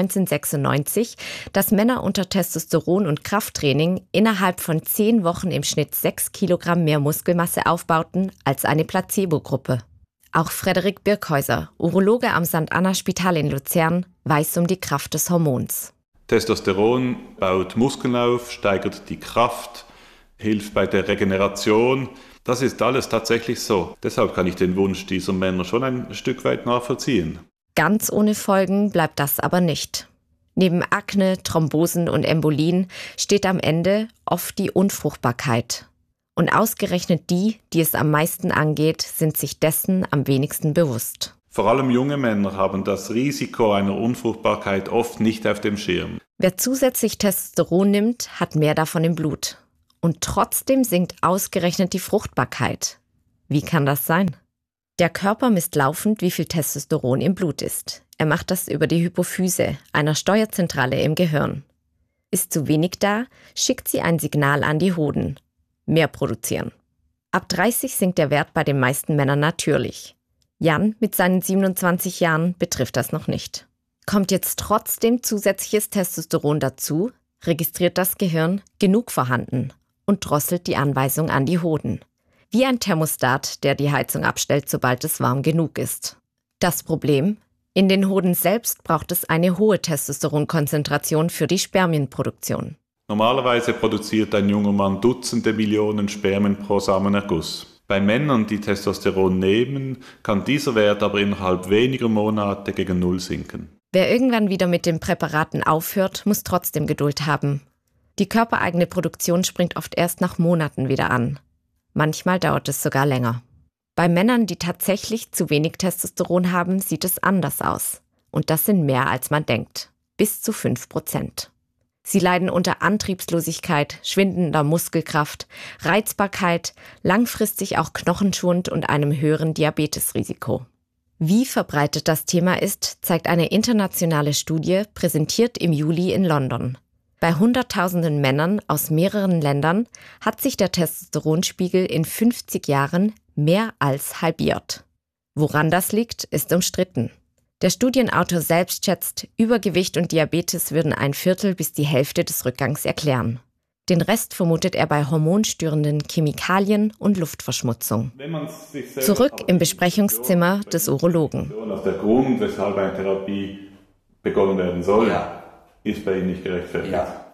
1996, dass Männer unter Testosteron- und Krafttraining innerhalb von 10 Wochen im Schnitt 6 Kilogramm mehr Muskelmasse aufbauten als eine Placebo-Gruppe. Auch Frederik Birkhäuser, Urologe am St. Anna Spital in Luzern, weiß um die Kraft des Hormons. Testosteron baut Muskeln auf, steigert die Kraft, hilft bei der Regeneration. Das ist alles tatsächlich so. Deshalb kann ich den Wunsch dieser Männer schon ein Stück weit nachvollziehen. Ganz ohne Folgen bleibt das aber nicht. Neben Akne, Thrombosen und Embolien steht am Ende oft die Unfruchtbarkeit. Und ausgerechnet die es am meisten angeht, sind sich dessen am wenigsten bewusst. Vor allem junge Männer haben das Risiko einer Unfruchtbarkeit oft nicht auf dem Schirm. Wer zusätzlich Testosteron nimmt, hat mehr davon im Blut. Und trotzdem sinkt ausgerechnet die Fruchtbarkeit. Wie kann das sein? Der Körper misst laufend, wie viel Testosteron im Blut ist. Er macht das über die Hypophyse, einer Steuerzentrale im Gehirn. Ist zu wenig da, schickt sie ein Signal an die Hoden. Mehr produzieren. Ab 30 sinkt der Wert bei den meisten Männern natürlich. Jan mit seinen 27 Jahren betrifft das noch nicht. Kommt jetzt trotzdem zusätzliches Testosteron dazu, registriert das Gehirn genug vorhanden und drosselt die Anweisung an die Hoden. Wie ein Thermostat, der die Heizung abstellt, sobald es warm genug ist. Das Problem? In den Hoden selbst braucht es eine hohe Testosteronkonzentration für die Spermienproduktion. Normalerweise produziert ein junger Mann Dutzende Millionen Spermien pro Samenerguss. Bei Männern, die Testosteron nehmen, kann dieser Wert aber innerhalb weniger Monate gegen Null sinken. Wer irgendwann wieder mit den Präparaten aufhört, muss trotzdem Geduld haben. Die körpereigene Produktion springt oft erst nach Monaten wieder an. Manchmal dauert es sogar länger. Bei Männern, die tatsächlich zu wenig Testosteron haben, sieht es anders aus. Und das sind mehr, als man denkt. Bis zu 5%. Sie leiden unter Antriebslosigkeit, schwindender Muskelkraft, Reizbarkeit, langfristig auch Knochenschwund und einem höheren Diabetesrisiko. Wie verbreitet das Thema ist, zeigt eine internationale Studie, präsentiert im Juli in London. Bei Hunderttausenden Männern aus mehreren Ländern hat sich der Testosteronspiegel in 50 Jahren mehr als halbiert. Woran das liegt, ist umstritten. Der Studienautor selbst schätzt, Übergewicht und Diabetes würden 1/4 bis die Hälfte des Rückgangs erklären. Den Rest vermutet er bei hormonstörenden Chemikalien und Luftverschmutzung. Zurück im Besprechungszimmer des Urologen. Der Grund, weshalb eine Therapie begonnen werden soll, ist bei Ihnen nicht gerechtfertigt.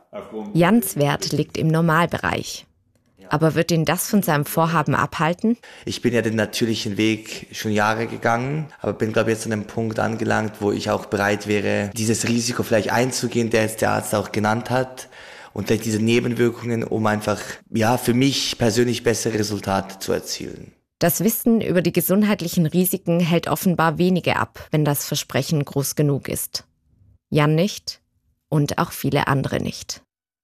Jans Wert liegt im Normalbereich. Aber wird ihn das von seinem Vorhaben abhalten? Ich bin ja den natürlichen Weg schon Jahre gegangen, aber bin, glaube ich, jetzt an einem Punkt angelangt, wo ich auch bereit wäre, dieses Risiko vielleicht einzugehen, der jetzt der Arzt auch genannt hat. Und vielleicht diese Nebenwirkungen, um einfach, für mich persönlich bessere Resultate zu erzielen. Das Wissen über die gesundheitlichen Risiken hält offenbar wenige ab, wenn das Versprechen groß genug ist. Jan nicht und auch viele andere nicht.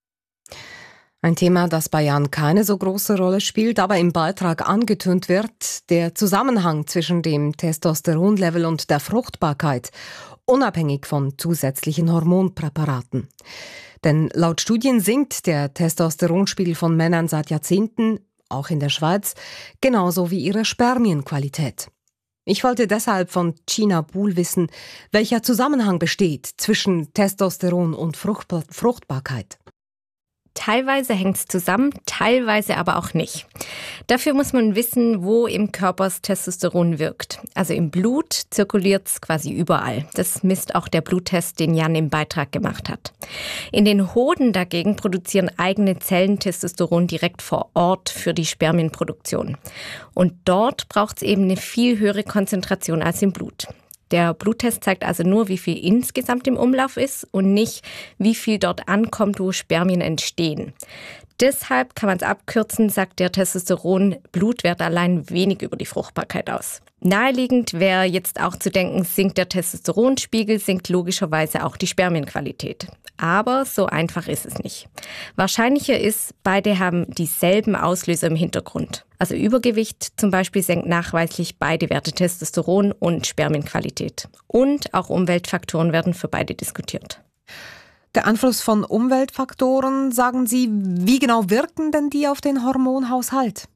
Ein Thema, das bei Jan keine so große Rolle spielt, aber im Beitrag angetönt wird, der Zusammenhang zwischen dem Testosteronlevel und der Fruchtbarkeit, unabhängig von zusätzlichen Hormonpräparaten. Denn laut Studien sinkt der Testosteronspiegel von Männern seit Jahrzehnten, auch in der Schweiz, genauso wie ihre Spermienqualität. Ich wollte deshalb von Gina Buhl wissen, welcher Zusammenhang besteht zwischen Testosteron und Fruchtbarkeit. Teilweise hängt es zusammen, teilweise aber auch nicht. Dafür muss man wissen, wo im Körper das Testosteron wirkt. Also im Blut zirkuliert es quasi überall. Das misst auch der Bluttest, den Jan im Beitrag gemacht hat. In den Hoden dagegen produzieren eigene Zellen Testosteron direkt vor Ort für die Spermienproduktion. Und dort braucht es eben eine viel höhere Konzentration als im Blut. Der Bluttest zeigt also nur, wie viel insgesamt im Umlauf ist und nicht, wie viel dort ankommt, wo Spermien entstehen. Deshalb kann man es abkürzen, sagt der Testosteron-Blutwert allein wenig über die Fruchtbarkeit aus. Naheliegend wäre jetzt auch zu denken, sinkt der Testosteronspiegel, sinkt logischerweise auch die Spermienqualität. Aber so einfach ist es nicht. Wahrscheinlicher ist, beide haben dieselben Auslöser im Hintergrund. Also Übergewicht zum Beispiel senkt nachweislich beide Werte Testosteron und Spermienqualität. Und auch Umweltfaktoren werden für beide diskutiert. Der Einfluss von Umweltfaktoren, sagen Sie, wie genau wirken denn die auf den Hormonhaushalt?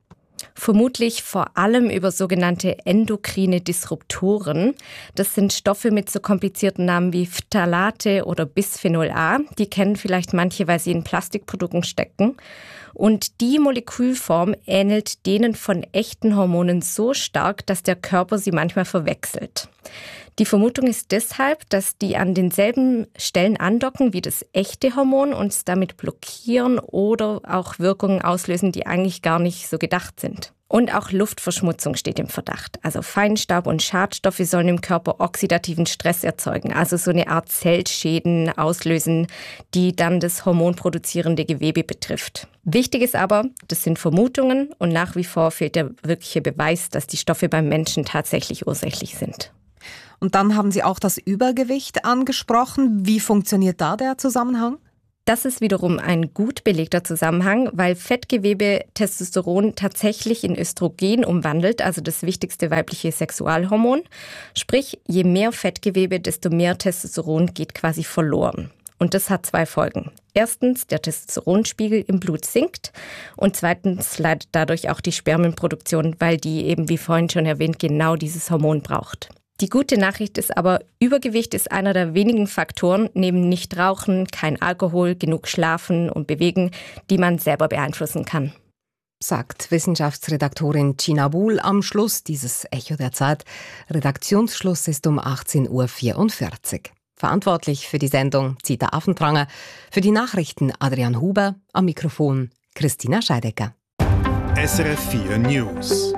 Vermutlich vor allem über sogenannte endokrine Disruptoren. Das sind Stoffe mit so komplizierten Namen wie Phthalate oder Bisphenol A. Die kennen vielleicht manche, weil sie in Plastikprodukten stecken. Und die Molekülform ähnelt denen von echten Hormonen so stark, dass der Körper sie manchmal verwechselt. Die Vermutung ist deshalb, dass die an denselben Stellen andocken wie das echte Hormon und es damit blockieren oder auch Wirkungen auslösen, die eigentlich gar nicht so gedacht sind. Und auch Luftverschmutzung steht im Verdacht. Also Feinstaub und Schadstoffe sollen im Körper oxidativen Stress erzeugen, also so eine Art Zellschäden auslösen, die dann das hormonproduzierende Gewebe betrifft. Wichtig ist aber, das sind Vermutungen und nach wie vor fehlt der wirkliche Beweis, dass die Stoffe beim Menschen tatsächlich ursächlich sind. Und dann haben Sie auch das Übergewicht angesprochen. Wie funktioniert da der Zusammenhang? Das ist wiederum ein gut belegter Zusammenhang, weil Fettgewebe Testosteron tatsächlich in Östrogen umwandelt, also das wichtigste weibliche Sexualhormon. Sprich, je mehr Fettgewebe, desto mehr Testosteron geht quasi verloren. Und das hat 2 Folgen. Erstens, der Testosteronspiegel im Blut sinkt und zweitens leidet dadurch auch die Spermienproduktion, weil die eben, wie vorhin schon erwähnt, genau dieses Hormon braucht. Die gute Nachricht ist aber, Übergewicht ist einer der wenigen Faktoren, neben Nichtrauchen, kein Alkohol, genug Schlafen und Bewegen, die man selber beeinflussen kann. Sagt Wissenschaftsredaktorin Gina Buhl am Schluss dieses Echo der Zeit. Redaktionsschluss ist um 18.44 Uhr. Verantwortlich für die Sendung Zita Affentranger, für die Nachrichten Adrian Huber, am Mikrofon Christina Scheidecker. SRF 4 News.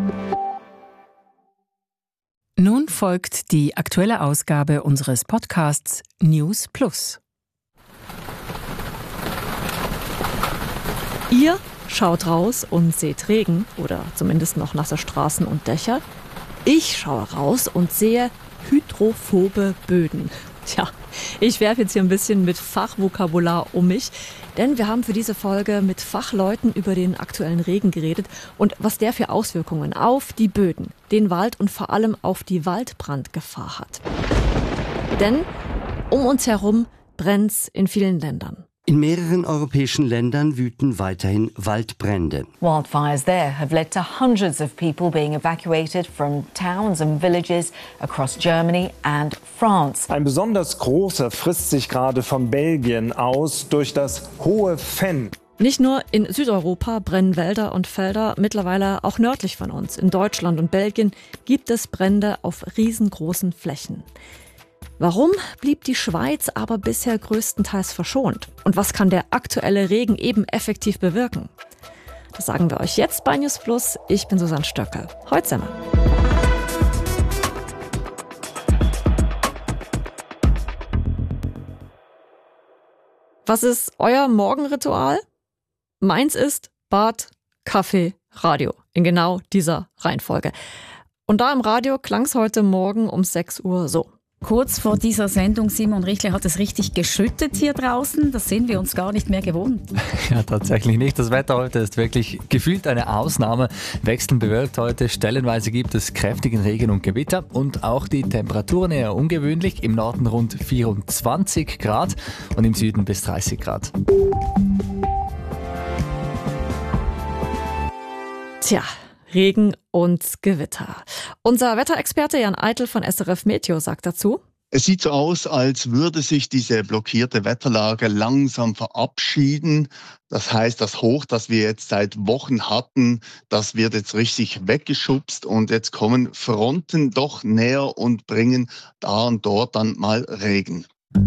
Nun folgt die aktuelle Ausgabe unseres Podcasts News Plus. Ihr schaut raus und seht Regen oder zumindest noch nasse Straßen und Dächer. Ich schaue raus und sehe hydrophobe Böden. Tja, ich werfe jetzt hier ein bisschen mit Fachvokabular um mich, denn wir haben für diese Folge mit Fachleuten über den aktuellen Regen geredet und was der für Auswirkungen auf die Böden, den Wald und vor allem auf die Waldbrandgefahr hat. Denn um uns herum brennt's in vielen Ländern. In mehreren europäischen Ländern wüten weiterhin Waldbrände. Wildfires there have led to hundreds of people being evacuated from towns and villages across Germany and France. Ein besonders großer frisst sich gerade von Belgien aus durch das hohe Fenn. Nicht nur in Südeuropa brennen Wälder und Felder, mittlerweile auch nördlich von uns. In Deutschland und Belgien gibt es Brände auf riesengroßen Flächen. Warum blieb die Schweiz aber bisher größtenteils verschont? Und was kann der aktuelle Regen eben effektiv bewirken? Das sagen wir euch jetzt bei News Plus. Ich bin Susanne Stöckel. Heute sind wir. Was ist euer Morgenritual? Meins ist Bad, Kaffee, Radio. In genau dieser Reihenfolge. Und da im Radio klang es heute Morgen um 6 Uhr so. Kurz vor dieser Sendung, Simon Richle, hat es richtig geschüttet hier draußen. Das sind wir uns gar nicht mehr gewohnt. Ja, tatsächlich nicht. Das Wetter heute ist wirklich gefühlt eine Ausnahme. Wechselnd bewölkt heute. Stellenweise gibt es kräftigen Regen und Gewitter. Und auch die Temperaturen eher ungewöhnlich. Im Norden rund 24 Grad und im Süden bis 30 Grad. Tja, Regen und Gewitter. Unser Wetterexperte Jan Eitel von SRF Meteo sagt dazu: Es sieht so aus, als würde sich diese blockierte Wetterlage langsam verabschieden. Das heißt, das Hoch, das wir jetzt seit Wochen hatten, das wird jetzt richtig weggeschubst und jetzt kommen Fronten doch näher und bringen da und dort dann mal Regen.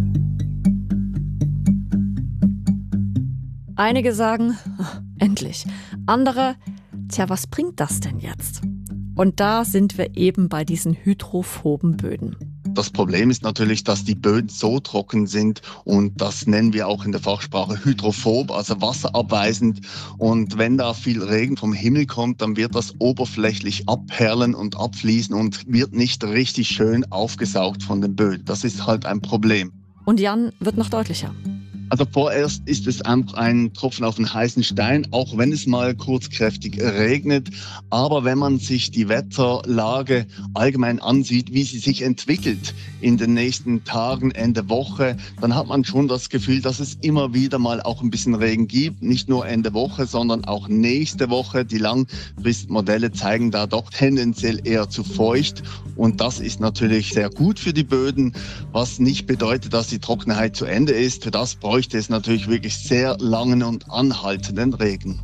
Einige sagen, endlich. Andere, tja, was bringt das denn jetzt? Und da sind wir eben bei diesen hydrophoben Böden. Das Problem ist natürlich, dass die Böden so trocken sind und das nennen wir auch in der Fachsprache hydrophob, also wasserabweisend. Und wenn da viel Regen vom Himmel kommt, dann wird das oberflächlich abperlen und abfließen und wird nicht richtig schön aufgesaugt von den Böden. Das ist halt ein Problem. Und Jan wird noch deutlicher. Also vorerst ist es einfach ein Tropfen auf den heißen Stein, auch wenn es mal kurzkräftig regnet. Aber wenn man sich die Wetterlage allgemein ansieht, wie sie sich entwickelt in den nächsten Tagen, Ende Woche, dann hat man schon das Gefühl, dass es immer wieder mal auch ein bisschen Regen gibt. Nicht nur Ende Woche, sondern auch nächste Woche. Die Langfristmodelle zeigen da doch tendenziell eher zu feucht. Und das ist natürlich sehr gut für die Böden, was nicht bedeutet, dass die Trockenheit zu Ende ist. Für das bräuchte es natürlich wirklich sehr langen und anhaltenden Regen.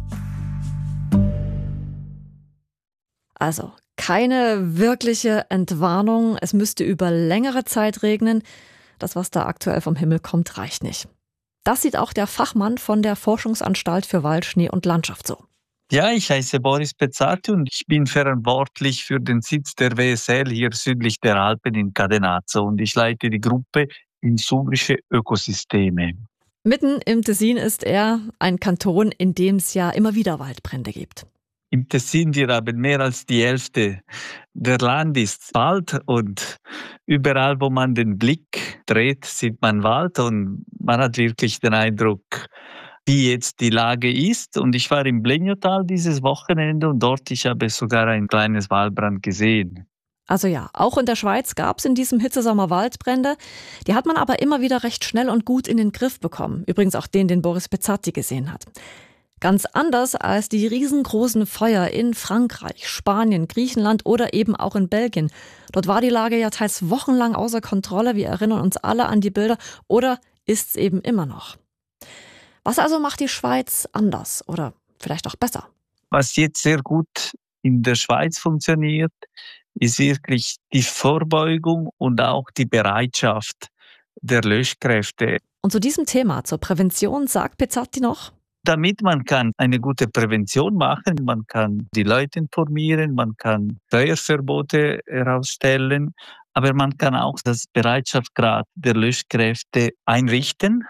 Also keine wirkliche Entwarnung. Es müsste über längere Zeit regnen. Das, was da aktuell vom Himmel kommt, reicht nicht. Das sieht auch der Fachmann von der Forschungsanstalt für Wald, Schnee und Landschaft so. Ja, ich heiße Boris Pezzati und ich bin verantwortlich für den Sitz der WSL hier südlich der Alpen in Cadenazzo und ich leite die Gruppe Insubrische Ökosysteme. Mitten im Tessin ist er, ein Kanton, in dem es ja immer wieder Waldbrände gibt. Im Tessin, wir haben mehr als die Hälfte der Land ist Wald und überall, wo man den Blick dreht, sieht man Wald und man hat wirklich den Eindruck, wie jetzt die Lage ist. Und ich war im Bleniotal dieses Wochenende und dort ich habe sogar ein kleines Waldbrand gesehen. Also ja, auch in der Schweiz gab es in diesem Hitzesommer Waldbrände. Die hat man aber immer wieder recht schnell und gut in den Griff bekommen. Übrigens auch den Boris Pezzati gesehen hat. Ganz anders als die riesengroßen Feuer in Frankreich, Spanien, Griechenland oder eben auch in Belgien. Dort war die Lage ja teils wochenlang außer Kontrolle. Wir erinnern uns alle an die Bilder. Oder ist es eben immer noch? Was also macht die Schweiz anders oder vielleicht auch besser? Was jetzt sehr gut in der Schweiz funktioniert, ist wirklich die Vorbeugung und auch die Bereitschaft der Löschkräfte. Und zu diesem Thema, zur Prävention, sagt Pezzati noch: Damit man kann eine gute Prävention machen, man kann die Leute informieren, man kann Feuerverbote herausstellen, aber man kann auch das Bereitschaftsgrad der Löschkräfte einrichten.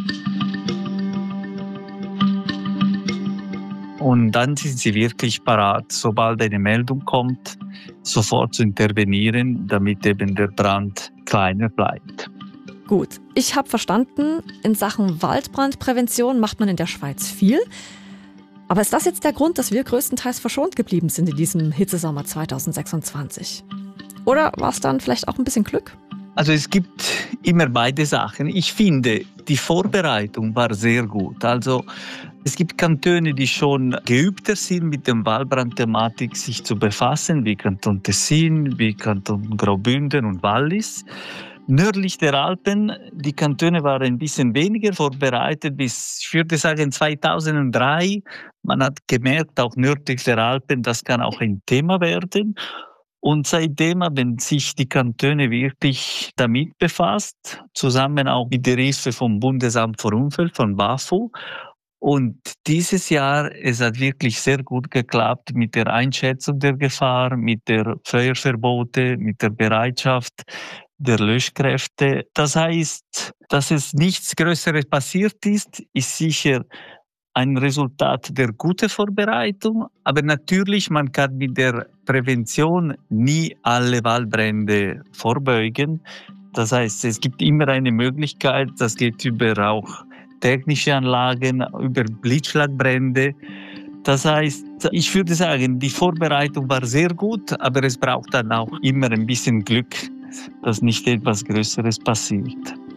Und dann sind sie wirklich parat, sobald eine Meldung kommt, sofort zu intervenieren, damit eben der Brand kleiner bleibt. Gut, ich habe verstanden, in Sachen Waldbrandprävention macht man in der Schweiz viel. Aber ist das jetzt der Grund, dass wir größtenteils verschont geblieben sind in diesem Hitzesommer 2026? Oder war es dann vielleicht auch ein bisschen Glück? Also es gibt immer beide Sachen. Ich finde, die Vorbereitung war sehr gut. Also es gibt Kantone, die schon geübter sind, mit der Waldbrandthematik sich zu befassen, wie Kanton Tessin, wie Kanton Graubünden und Wallis. Nördlich der Alpen, die Kantone waren ein bisschen weniger vorbereitet bis, ich würde sagen, 2003. Man hat gemerkt, auch nördlich der Alpen, das kann auch ein Thema werden. Und seitdem haben sich die Kantone wirklich damit befasst, zusammen auch mit der Hilfe vom Bundesamt für Umwelt, von BAFU. Und dieses Jahr, es hat wirklich sehr gut geklappt mit der Einschätzung der Gefahr, mit der Feuerverbote, mit der Bereitschaft der Löschkräfte. Das heißt, dass es nichts Größeres passiert ist sicher ein Resultat der guten Vorbereitung. Aber natürlich, man kann mit der Prävention nie alle Waldbrände vorbeugen. Das heißt, es gibt immer eine Möglichkeit, das geht über auch technische Anlagen, über Blitzschlagbrände. Das heißt, ich würde sagen, die Vorbereitung war sehr gut, aber es braucht dann auch immer ein bisschen Glück, dass nicht etwas Größeres passiert.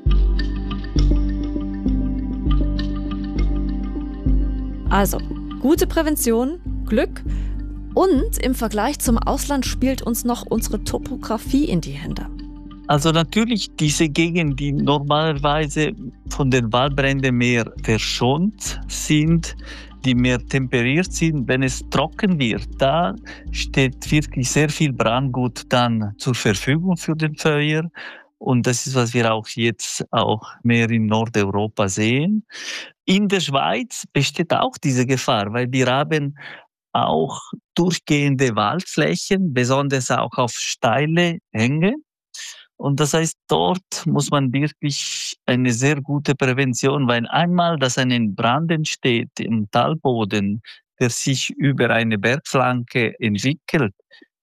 Also, gute Prävention, Glück und im Vergleich zum Ausland spielt uns noch unsere Topografie in die Hände. Also natürlich diese Gegenden, die normalerweise von den Waldbränden mehr verschont sind, die mehr temperiert sind, wenn es trocken wird, da steht wirklich sehr viel Brandgut dann zur Verfügung für den Feuer. Und das ist, was wir auch jetzt auch mehr in Nordeuropa sehen. In der Schweiz besteht auch diese Gefahr, weil wir haben auch durchgehende Waldflächen, besonders auch auf steile Hänge. Und das heißt, dort muss man wirklich eine sehr gute Prävention, weil einmal, dass ein Brand entsteht im Talboden, der sich über eine Bergflanke entwickelt,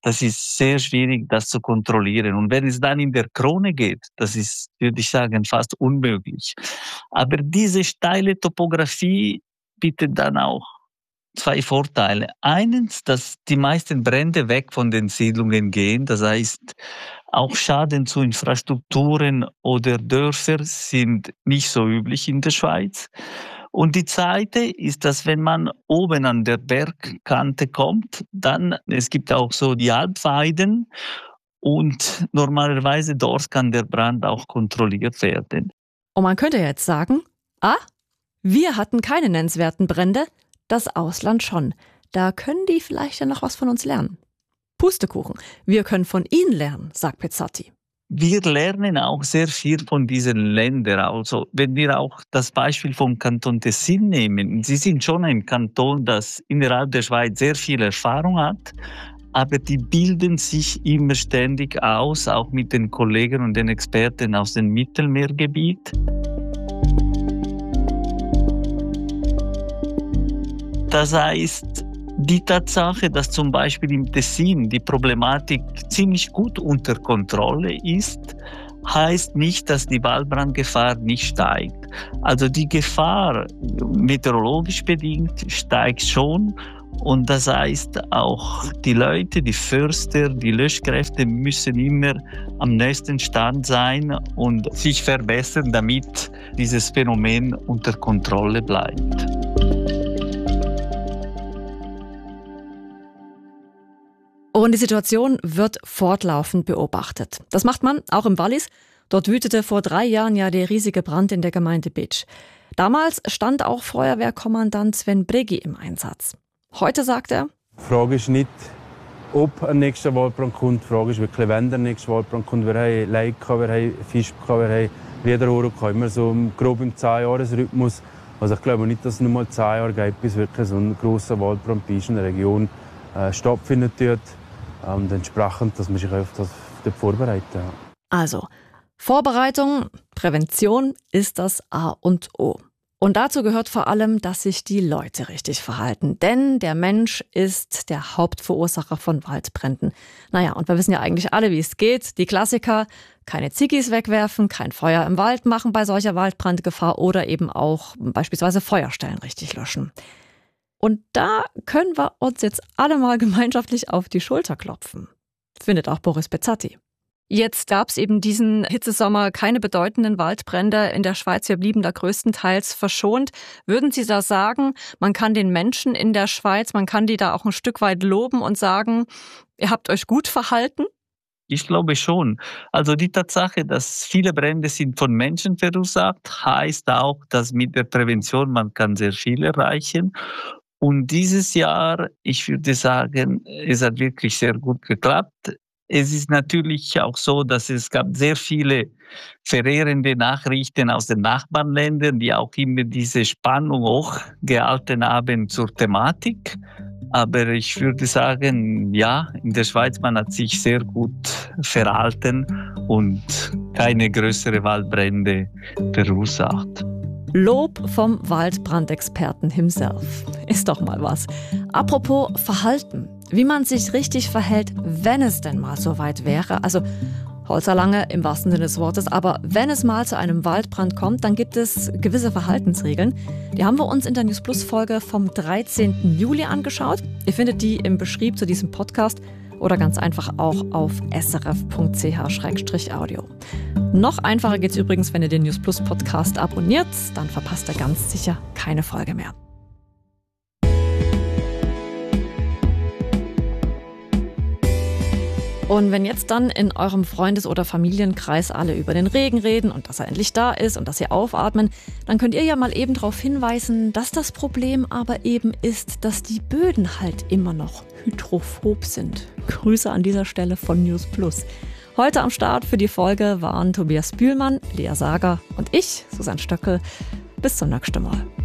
das ist sehr schwierig, das zu kontrollieren. Und wenn es dann in der Krone geht, das ist, würde ich sagen, fast unmöglich. Aber diese steile Topografie bietet dann auch 2 Vorteile. Eines, dass die meisten Brände weg von den Siedlungen gehen. Das heißt, auch Schaden zu Infrastrukturen oder Dörfern sind nicht so üblich in der Schweiz. Und die zweite ist, dass wenn man oben an der Bergkante kommt, dann, es gibt auch so die Alpweiden und normalerweise dort kann der Brand auch kontrolliert werden. Und man könnte jetzt sagen, wir hatten keine nennenswerten Brände, das Ausland schon. Da können die vielleicht ja noch was von uns lernen. Pustekuchen, wir können von ihnen lernen, sagt Pezzati. Wir lernen auch sehr viel von diesen Ländern. Also, wenn wir auch das Beispiel vom Kanton Tessin nehmen, sie sind schon ein Kanton, das innerhalb der Schweiz sehr viel Erfahrung hat, aber die bilden sich immer ständig aus, auch mit den Kollegen und den Experten aus dem Mittelmeergebiet. Das heißt, die Tatsache, dass zum Beispiel im Tessin die Problematik ziemlich gut unter Kontrolle ist, heißt nicht, dass die Waldbrandgefahr nicht steigt. Also die Gefahr, meteorologisch bedingt, steigt schon. Und das heißt, auch die Leute, die Förster, die Löschkräfte müssen immer am nächsten Stand sein und sich verbessern, damit dieses Phänomen unter Kontrolle bleibt. Und die Situation wird fortlaufend beobachtet. Das macht man auch im Wallis. Dort wütete vor 3 Jahren ja der riesige Brand in der Gemeinde Bitsch. Damals stand auch Feuerwehrkommandant Sven Breggi im Einsatz. Heute sagt er: Die Frage ist nicht, ob ein nächster Waldbrand kommt. Die Frage ist wirklich, wenn der nächste Waldbrand kommt. Wir haben Leid gehabt, wir haben Fisch gehabt, wir haben Liederohren gehabt. Immer so grob im 10-Jahres-Rhythmus. Also ich glaube nicht, dass es nur mal 10 Jahre geht, bis wirklich so ein grosser Waldbrand bei uns in der Region stattfindet wird. Und entsprechend, dass man sich auf das vorbereiten. Ja. Also, Vorbereitung, Prävention ist das A und O. Und dazu gehört vor allem, dass sich die Leute richtig verhalten. Denn der Mensch ist der Hauptverursacher von Waldbränden. Naja, und wir wissen ja eigentlich alle, wie es geht. Die Klassiker: keine Ziggis wegwerfen, kein Feuer im Wald machen bei solcher Waldbrandgefahr oder eben auch beispielsweise Feuerstellen richtig löschen. Und da können wir uns jetzt alle mal gemeinschaftlich auf die Schulter klopfen. Findet auch Boris Pezzati. Jetzt gab es eben diesen Hitzesommer keine bedeutenden Waldbrände in der Schweiz. Wir blieben da größtenteils verschont. Würden Sie da sagen, man kann den Menschen in der Schweiz, man kann die da auch ein Stück weit loben und sagen, ihr habt euch gut verhalten? Ich glaube schon. Also die Tatsache, dass viele Brände sind von Menschen verursacht, heißt auch, dass mit der Prävention man kann sehr viel erreichen. Und dieses Jahr, ich würde sagen, es hat wirklich sehr gut geklappt. Es ist natürlich auch so, dass es gab sehr viele verheerende Nachrichten aus den Nachbarländern, die auch immer diese Spannung hochgehalten haben zur Thematik. Aber ich würde sagen, ja, in der Schweiz, man hat sich sehr gut verhalten und keine größeren Waldbrände verursacht. Lob vom Waldbrandexperten himself. Ist doch mal was. Apropos Verhalten. Wie man sich richtig verhält, wenn es denn mal so weit wäre. Also Holzerlange im wahrsten Sinne des Wortes. Aber wenn es mal zu einem Waldbrand kommt, dann gibt es gewisse Verhaltensregeln. Die haben wir uns in der News Plus Folge vom 13. Juli angeschaut. Ihr findet die im Beschrieb zu diesem Podcast oder ganz einfach auch auf srf.ch/audio. Noch einfacher geht's übrigens, wenn ihr den News Plus Podcast abonniert. Dann verpasst ihr ganz sicher keine Folge mehr. Und wenn jetzt dann in eurem Freundes- oder Familienkreis alle über den Regen reden und dass er endlich da ist und dass sie aufatmen, dann könnt ihr ja mal eben darauf hinweisen, dass das Problem aber eben ist, dass die Böden halt immer noch hydrophob sind. Grüße an dieser Stelle von News Plus. Heute am Start für die Folge waren Tobias Bühlmann, Lea Sager und ich, Susanne Stöckel. Bis zum nächsten Mal.